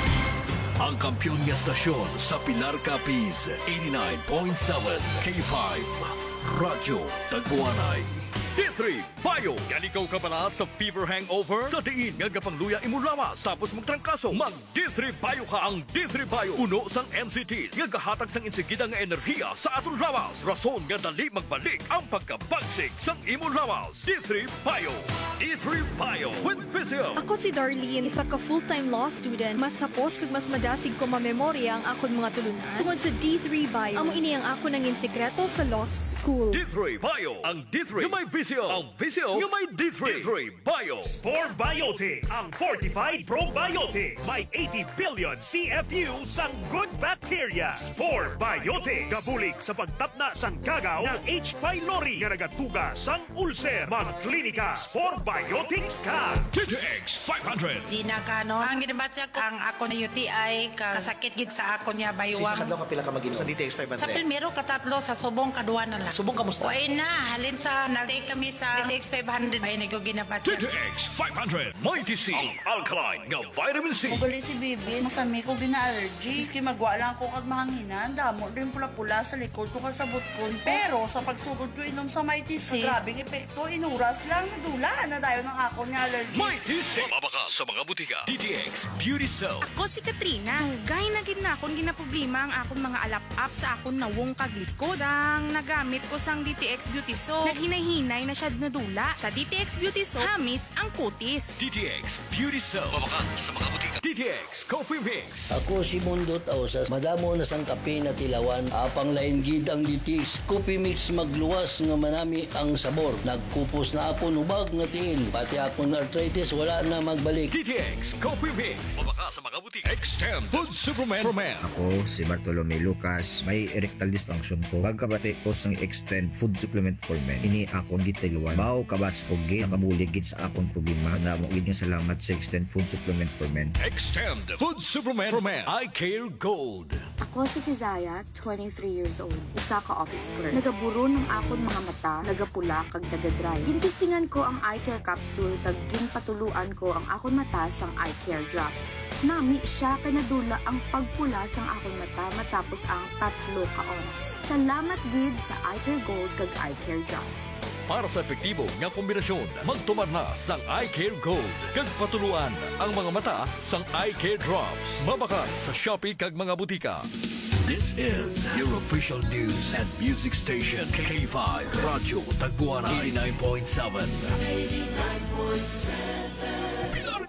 Ang kampiyon nga stasyon sa Pilar Capiz, eighty-nine point seven K five Radyo Tagbuanay. D three Bio. Yan ikaw ka pala sa fever hangover? Sa diin nga gapangluya imo lawas tapos magtrangkaso. Mag D three Bio ka. Ang D three Bio puno sang M C Ts nga gahatag sang insigida nga enerhiya sa aton lawas. Rason nga dali magbalik ang pagkabagsik sang imo lawas. D three Bio. D three Bio with Physio. Ako si Darlene, isa ka full-time law student. Mas sapos kag mas madasig ko mamemorya ang akon mga tulunan tungod sa D three Bio. Amo ini ang ako nangin sekreto sa law school. D three Bio. Ang D three nga may Visio. Ang Visio nga may D three. D three Bio. Spore Biotics, ang fortified probiotics. May eighty billion C F U sang good bacteria. Spore Biotics. Gabulig sa pagtapna sang gagaw ng H. pylori nga nagatuga sang ulcer. Mga klinika, Spore Biotics ka. D T X five hundred. Gina Kano, ang ginabatsa ko, ang ako na U T I, ka, kasakit gid sa ako niya baywang. Sisa kadlaw ka pila ka mag-inom sa D T X five hundred? Sa primero, katatlo, sa subong kaduwa na lang. Subong kamusta? Uy na, halin sa, nag-take kami sa D T X five hundred. Ay, nag ginabatsa. D T X five hundred. Mighty C. Ang alkaline nga vitamin C. Mugali si Bibi, masami ko gina-allergy. Iski magwa lang ko kag mahanginan. Damo rin pula-pula sa likod ko kasabot ko. Pero sa pagsugod ko inom sa Mighty C, grabing epekto, inuras lang, dula na dayo ng ako ni allergy. Mighty C. Mabaka sa mga butika. D T X Beauty Soap. Ako si Katrina. Gay na gid na akong ginaproblema ang akong mga alap-up sa akong nawong kaglikod. Sang nagamit ko sang D T X Beauty Soap, naghinay-hinay na siya nadula. Sa D T X Beauty Soap, hamis ang kutis. D T X Beauty Soap. Mabaka sa mga butika. D T X Coffee Mix. Ako si Mundo Tausas. Madamo na sang kape na tilawan. Apang lain gid ang D T X Coffee Mix magluwas nga manami ang sabor. Nagkupos na ako nubag nga tiil. Pati ako na arthritis wala na magbalik. D T X Coffee Mix. Mabaka sa mga butika. Extend Food Superman for Men. Ako si Bartolome Lucas. May erectile dysfunction ko. Pagkabati ko sang Extend Food Supplement for Men. Ini ako gitiluan. Bao kabas ko gid nakabulig gid sa akong problema. Namo gid nga salamat sa Extend Food Supplement for Men. Extend Food Superman for Men. I Care Gold. Ako si Kizaya, twenty-three years old. Isa ka office clerk. Nagaburo ng akon mga mata, nagapula kag nagadry. Gintistingan ko ang eye care capsule kag ginpatuluan ko ang akon mata sang eye care drops. Nami siya kay nadula ang pagpula sang akon mata matapos ang tatlo ka oras. Salamat gid sa Eye Care Gold kag Eye Care Drops. Para sa epektibo nga kombinasyon, magtumar na sang Eye Care Gold. Kag patuluan ang mga mata sang Eye Care Drops. Mabakat sa Shopee kag mga butika. This is your official news and music station. K five Radyo Tagbuanay eighty-nine point seven. eighty-nine point seven. Pilar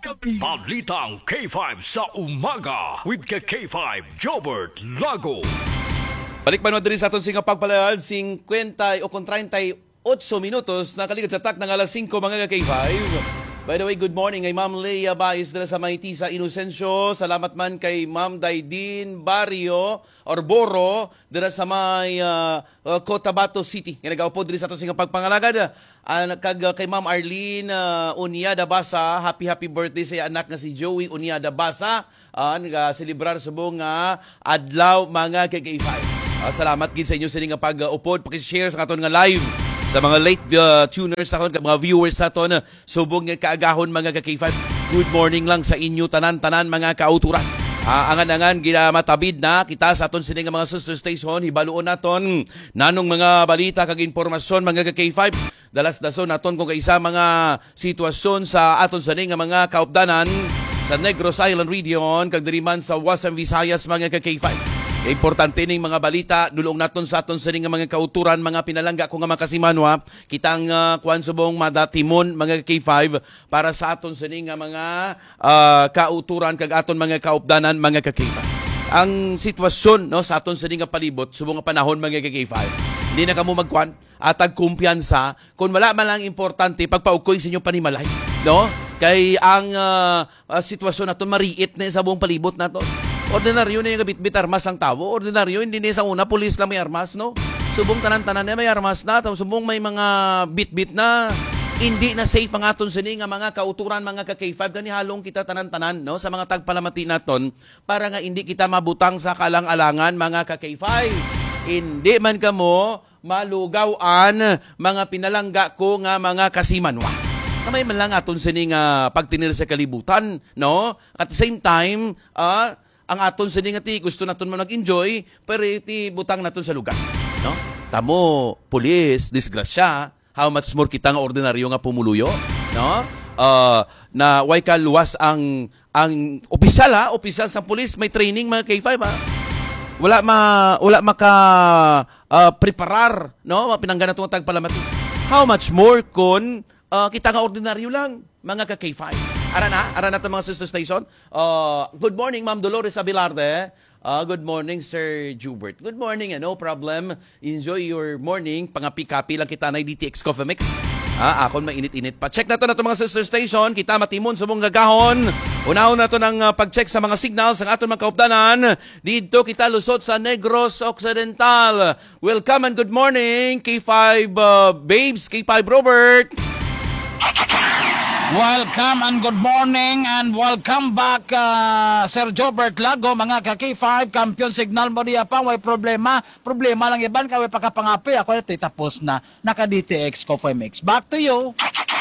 Balitang K five sa umaga with K five Jobert Lago. Balik pa din sa aton singa pagpalayad, fifty o kung thirty-eight minutos na kaligid sa tak ng alas five mga K five. By the way, good morning kay Ma'am Leia Baez dala sa Maytisa, Inocencio. Salamat man kay Ma'am Daidin Barrio or Boro dala sa may uh, uh, Cotabato City. Nga nag-aupo diri sa aton singa pagpangalagad. Uh, kag uh, kay Ma'am Arlene uh, Uniada Basa, happy happy birthday sa anak nga si Joey Uniada Basa. Uh, nag-celebrar subong nga uh, adlaw mga K five. Uh, salamat gid sa inyo sa nga pag-upod, paki-share sa aton nga live. Sa mga late uh, tuners sa aton, mga viewers sa aton, subong nga kaagahon mga K five. Good morning lang sa inyo tanan-tanan mga kauturan. Uh, angan-angan ginamatabid na kita sa aton sining mga sister station, hibaluon naton nanong mga balita kag impormasyon mga K five. Dalas-dason naton kung kaisa mga sitwasyon sa aton sining mga kaupdanan sa Negros Island region kag diri man sa Western Visayas mga K five. Importante ning mga balita dulong naton sa aton sa nga mga kauturan, mga pinalangga ko nga makasimanwa, kitang uh, kuan subong madatimon mga K five para sa aton sa nga mga uh, kauturan kag aton mga kaupdanan mga K five. Ang sitwasyon no sa aton sa nga palibot subong nga panahon mga K five. Hindi na kamo magkuan atag kumpiyansa kung wala man lang importante pagpaukoy sa inyong panimalay, no? Kay ang uh, uh, sitwasyon naton mariit na sa buong palibot naton. Ordinaryo na yung bitbit armas ang tao. Ordinaryo, hindi na sa una, pulis lang may armas, no? Subong tanan-tanan na may armas na. Subong may mga bit-bit na hindi na safe ang aton sini nga mga kauturan, mga K five. Gani halong kita tanan-tanan, no? Sa mga tagpalamati naton para nga hindi kita mabutang sa kalang-alangan, mga K five. Hindi man kamo malugawan, mga pinalangga ko nga mga kasimanwa. Kamay man lang aton sini nga pagtinir sa kalibutan, no? At the same time, ah, uh, ang aton sa nga ti gusto naton mo nag-enjoy pero ti butang naton sa lugar, no? Tamo pulis disgrasya, how much more kita nga ordinaryo nga pumuluyo, no? Uh, na way ka luwas ang ang opisyal ha, opisyal sa pulis may training mga K five ha. Wala ma wala maka uh, preparar, no? Pinanggan natong tagpalamati. How much more kun uh, kita nga ordinaryo lang mga K five. Ara na, ara na ito mga sister station. Uh, good morning, Ma'am Dolores Abilarde. Uh, good morning, Sir Jubert. Good morning, uh, no problem. Enjoy your morning. Pangapi-kapi lang kita na D T X Coffee Mix. Ah, akon mainit-init pa. Check na to na ito mga sister station. Kita matimon sa mong gagahon. Unahon na to ng uh, pag-check sa mga signals ng aton mga kaupdanan. Dito kita lusot sa Negros Occidental. Welcome and good morning, K five uh, babes, K five Robert. Welcome and good morning and welcome back uh, Sir Jobert Lago, mga K five, kampiyon signal mo diya pa, way problema, problema lang iban, kaway pagkapangapi, ako na tapos na, naka-D T X Coffee Mix. Back to you.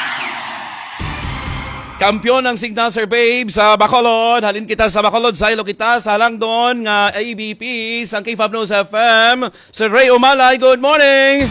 Kampiyon ng signal, Sir Babe, sa Bacolod. Halin kita sa Bacolod, sa ilo kita, sa lang doon nga A B P, sa K five News F M. Sir Ray Umalay, good morning.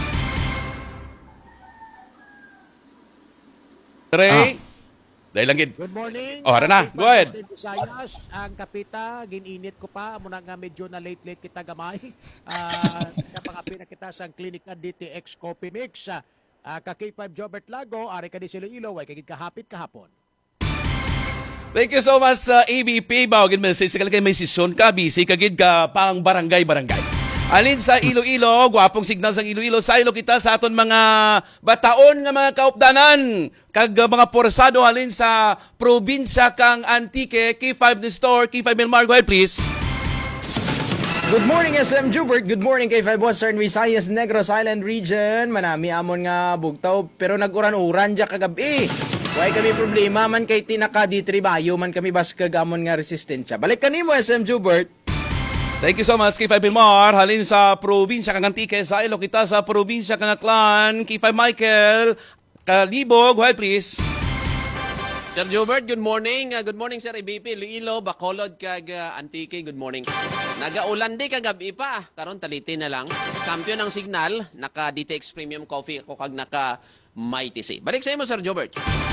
Ray? Ah. Dahil lang gid. Good morning. Oh, hara na. Go ahead. Visayas, ang kapita, gininit ko pa, muna nga medyo na late-late kita gamay. Uh, kapangapi na kita sa clinic na D T X Coffee Mix. Uh, ka K five Jobert Lago, ari ka di sila ilaw, ay kagid kahapit kahapon. Thank you so much sa uh, A B P. Bawagin message sa kalagay may session ka, busy kagid ka pang barangay-barangay. Alin sa Iloilo, gwapong signal sa Iloilo, sa ilo kita sa aton mga bataon nga mga kaupdanan, kag mga porsado halin sa probinsya kang Antique, K five ni store, K five Milmar, go ahead please. Good morning S M Jubert, good morning K five Western Visayas, Negros Island region, manami amon nga bugtaw, pero nag-uran-uran dya kagabi. Why kami problema man kay tinaka di tribayo man kami bas kag amon nga resistensya. Balik kanimo S M Jubert. Thank you so much, K five Pilmar. Halin sa probinsya kang Antique, sa ilo kita sa probinsya kang Aklan, K five Michael, Kalibog, go ahead please. Sir Jubert, good morning. Uh, good morning, Sir A B P. Iloilo, Bacolod, kag uh, Antique, good morning. Nagaulan di kagabi pa, karon taliti na lang. Kampiyon ng signal, naka D T X Premium Coffee ako kag naka Mighty C. Balik sa imo, Sir Jubert.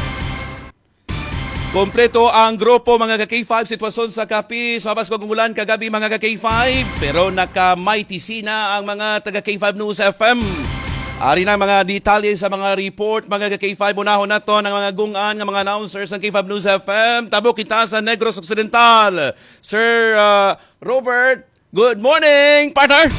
Kompleto ang grupo mga K five, sitwasyon sa Capiz, mabas ko umulan kagabi mga K five, pero naka-Mighty C na ang mga taga K five News F M. Ari na mga detalye sa mga report, mga K five, unahon na to ng mga gungan ng mga announcers ng K five News F M. Tabo kita sa Negros Occidental. Sir uh, Robert, good morning, partner!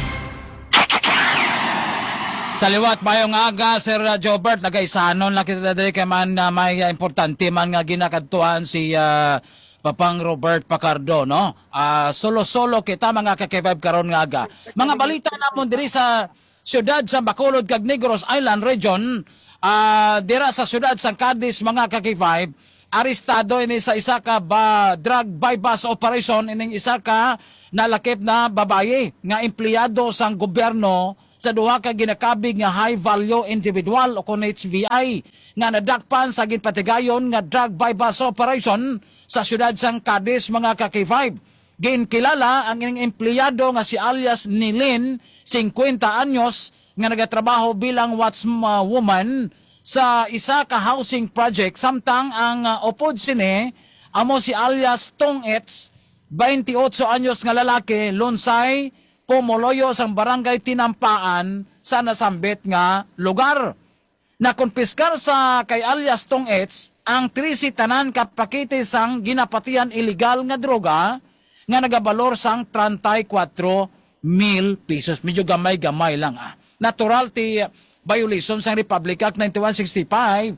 Sa liwat bayong aga, Sir uh, Jobert, nagaisanon lang kita dali kay man uh, may uh, importante man nga ginakadtuan si uh, Papang Robert Pacardo, no? Uh, solo-solo kita mga ka-K five karon nga aga. Mga balita namon diri sa siyudad sa Bacolod kag Negros Island Region, uh, dira sa siyudad sa Cadiz mga ka-K five, arestado ini sa isa ka ba drug bypass operation ining isa ka nalakip na babaye nga empleyado sang gobyerno sa duha ka ginakabig nga high value individual o kun H V I nga nadakpan sa ginpatigayon nga drug bypass operation sa siyudad sang Cadiz mga ka-K five. Ginkilala ang ining empleyado nga si alias Nilin, fifty anyos, nga nagatrabaho bilang watchwoman sa isa ka housing project, samtang ang uh, opod sini amo si alias Tong Ets, twenty-eight anyos nga lalaki, lunsay Pomoloyo sang barangay Tinampaan sa nasambit nga lugar. Nakonpiskar sa kay alias Tong Ets ang trisi tanan ka pakete sang ginapatian illegal nga droga nga nagabalor sang thirty-four mil pesos. Medyo gamay-gamay lang ah. Natural ti violation sang Republic Act ninety-one sixty-five,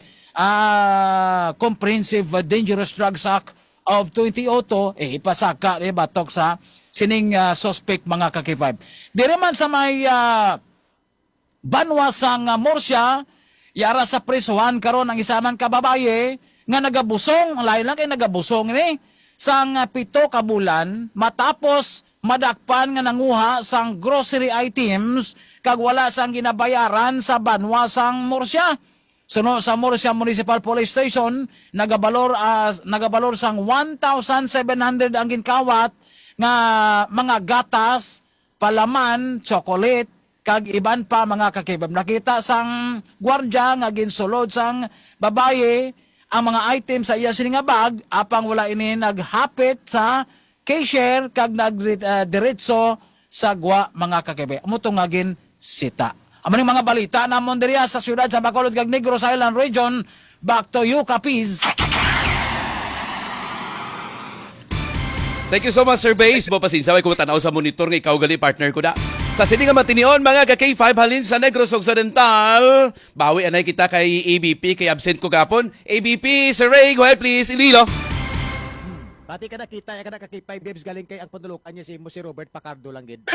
uh, Comprehensive Dangerous Drugs Act of twenty oh two, eh ipasaka eh batok sa sining uh, suspect mga ka-K five. Dire man sa may uh, banwa sang uh, Murcia, yara sa prisuhan karon ang isa man ka babaye nga nagabusong, lain lang kay nagabusong ni sang uh, pito ka bulan matapos madakpan nga nanguha sang grocery items kag wala sang ginabayaran sa banwa sang Murcia. Suno sa Murcia Municipal Police Station, nagabalor uh, nagabalor sang one thousand seven hundred ang ginkawat nga mga gatas, palaman, chocolate, kag iban pa mga kakibab. Nakita sang gwardya nga ginsulod sang babaye ang mga items sa iya sini nga bag, apang wala ini naghapit sa cashier kag nagdiretso uh, sa gwa mga kakibab. Amo to nga gin sita. Amaning mga balita namon diriya sa siyudad sa Bacolod kag Negros Island Region. Back to you, Capiz. Thank you so much, Sir Base. Bo pasinsaway ko tanaw sa monitor nga ikaw gali partner ko da. Sa sini nga matinion mga ka-K five halin sa Negros Occidental. Bawi anay kita kay A B P kay absent ko gapon. A B P, Sir Ray, go ahead please. Ililo. Pati ka nakita, ya ka na ka-K five Babes galing kay ang panulukan niya si mo si Robert Pacardo lang gid.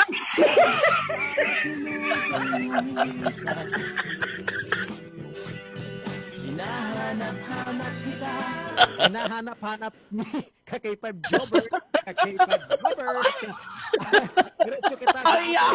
Hinahanap-hanap kita. Hinahanap-hanap ni ka-K five Jobber. Ka-K five Jobber. Diretso kita. Ariya!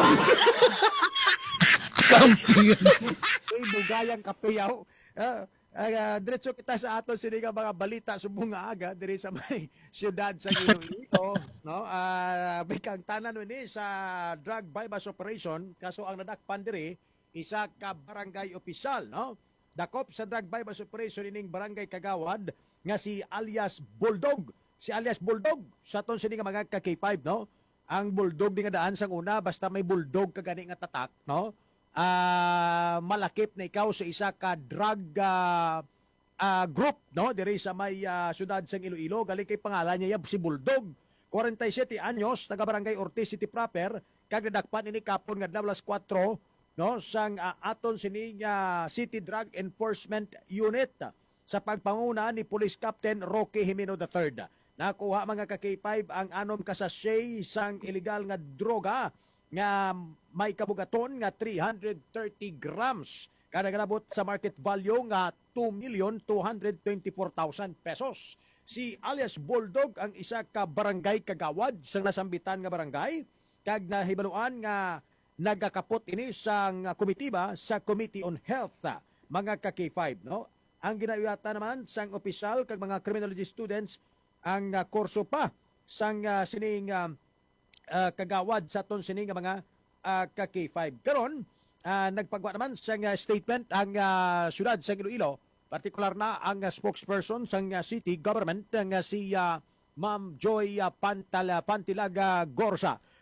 Kampiyon. Uy, bugayang kapiyaw. Ah, Uh, diretso kita sa aton sini nga mga balita subong nga aga diri sa may siyudad sa Iloilo, no? Ah, uh, bikang tanan ni sa drug bypass operation kaso ang nadakpan diri isa ka barangay opisyal, no? Dakop sa drug bypass operation ining barangay Kagawad nga si alias Bulldog. Si alias Bulldog sa aton sini nga mga ka-K five, no? Ang Bulldog di nga daan sang una basta may Bulldog ka gani nga tatak, no? Uh, malakip na ikaw sa isa ka drug uh, uh, group, no? Diri sa may uh, syudad sang Iloilo. Galing kay pangalan niya si Bulldog. forty-seven anyos, taga barangay Ortiz City proper. Kagdakpan ini kapon nga alas four, no? Sang uh, aton sining uh, City Drug Enforcement Unit sa pagpanguna ni Police Captain Roque Jimeno the third. Nakuha mga ka-K five ang anom ka sachet sang illegal nga droga nga may kabugaton nga three hundred thirty grams kada ganabot sa market value nga two million two hundred twenty-four thousand pesos. Si alias Bulldog ang isa ka barangay Kagawad sa nasambitan nga barangay kag nahibaluan nga nagakapot ini sang komitiba sa Committee on Health mga ka-K five, no? Ang ginayata naman sang opisyal kag mga criminology students ang uh, kurso pa sang uh, sining uh, Uh, Kagawad sa ton sining mga uh, ka-K five. Karon uh, nagpagwa naman sa uh, statement ang uh, syudad sa Iloilo, partikular na ang uh, spokesperson sa uh, city government nga uh, si uh, Ma'am Joy uh, Pantala Pantilaga Gorsa.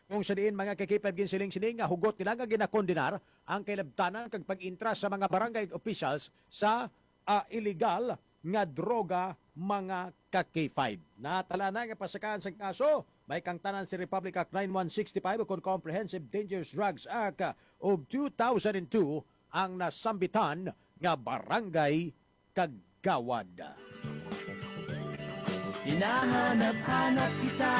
Kung sa diin mga ka-K five ginsiling sining nga hugot nila nga ginakondenar ang kailabtanan kag pag-intra sa mga barangay officials sa uh, illegal nga droga mga ka-K five. Natala na nga pasakaan sa kaso, may kangtanan si Republic Act nine one six five o Comprehensive Dangerous Drugs Act of two thousand two ang nasambitan nga barangay Kagawad. Hinahanap-hanap kita.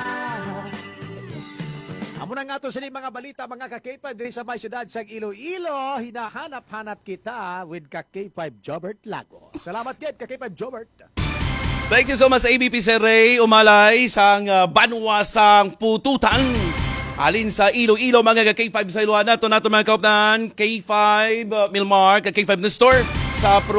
Amo na nga to sila mga balita mga ka-K five diri sa may syudad sa Iloilo. Hinahanap-hanap kita with ka-K five Jobert Lago. Salamat gid ka-K five Jobert. Thank you so much A B P Sir Ray Umalay sang uh, banwasang pututan. Alin sa Iloilo mga ka-K five sa Iloilo nato nato mga kaupnan K five uh, Milmar ka-K five na store sa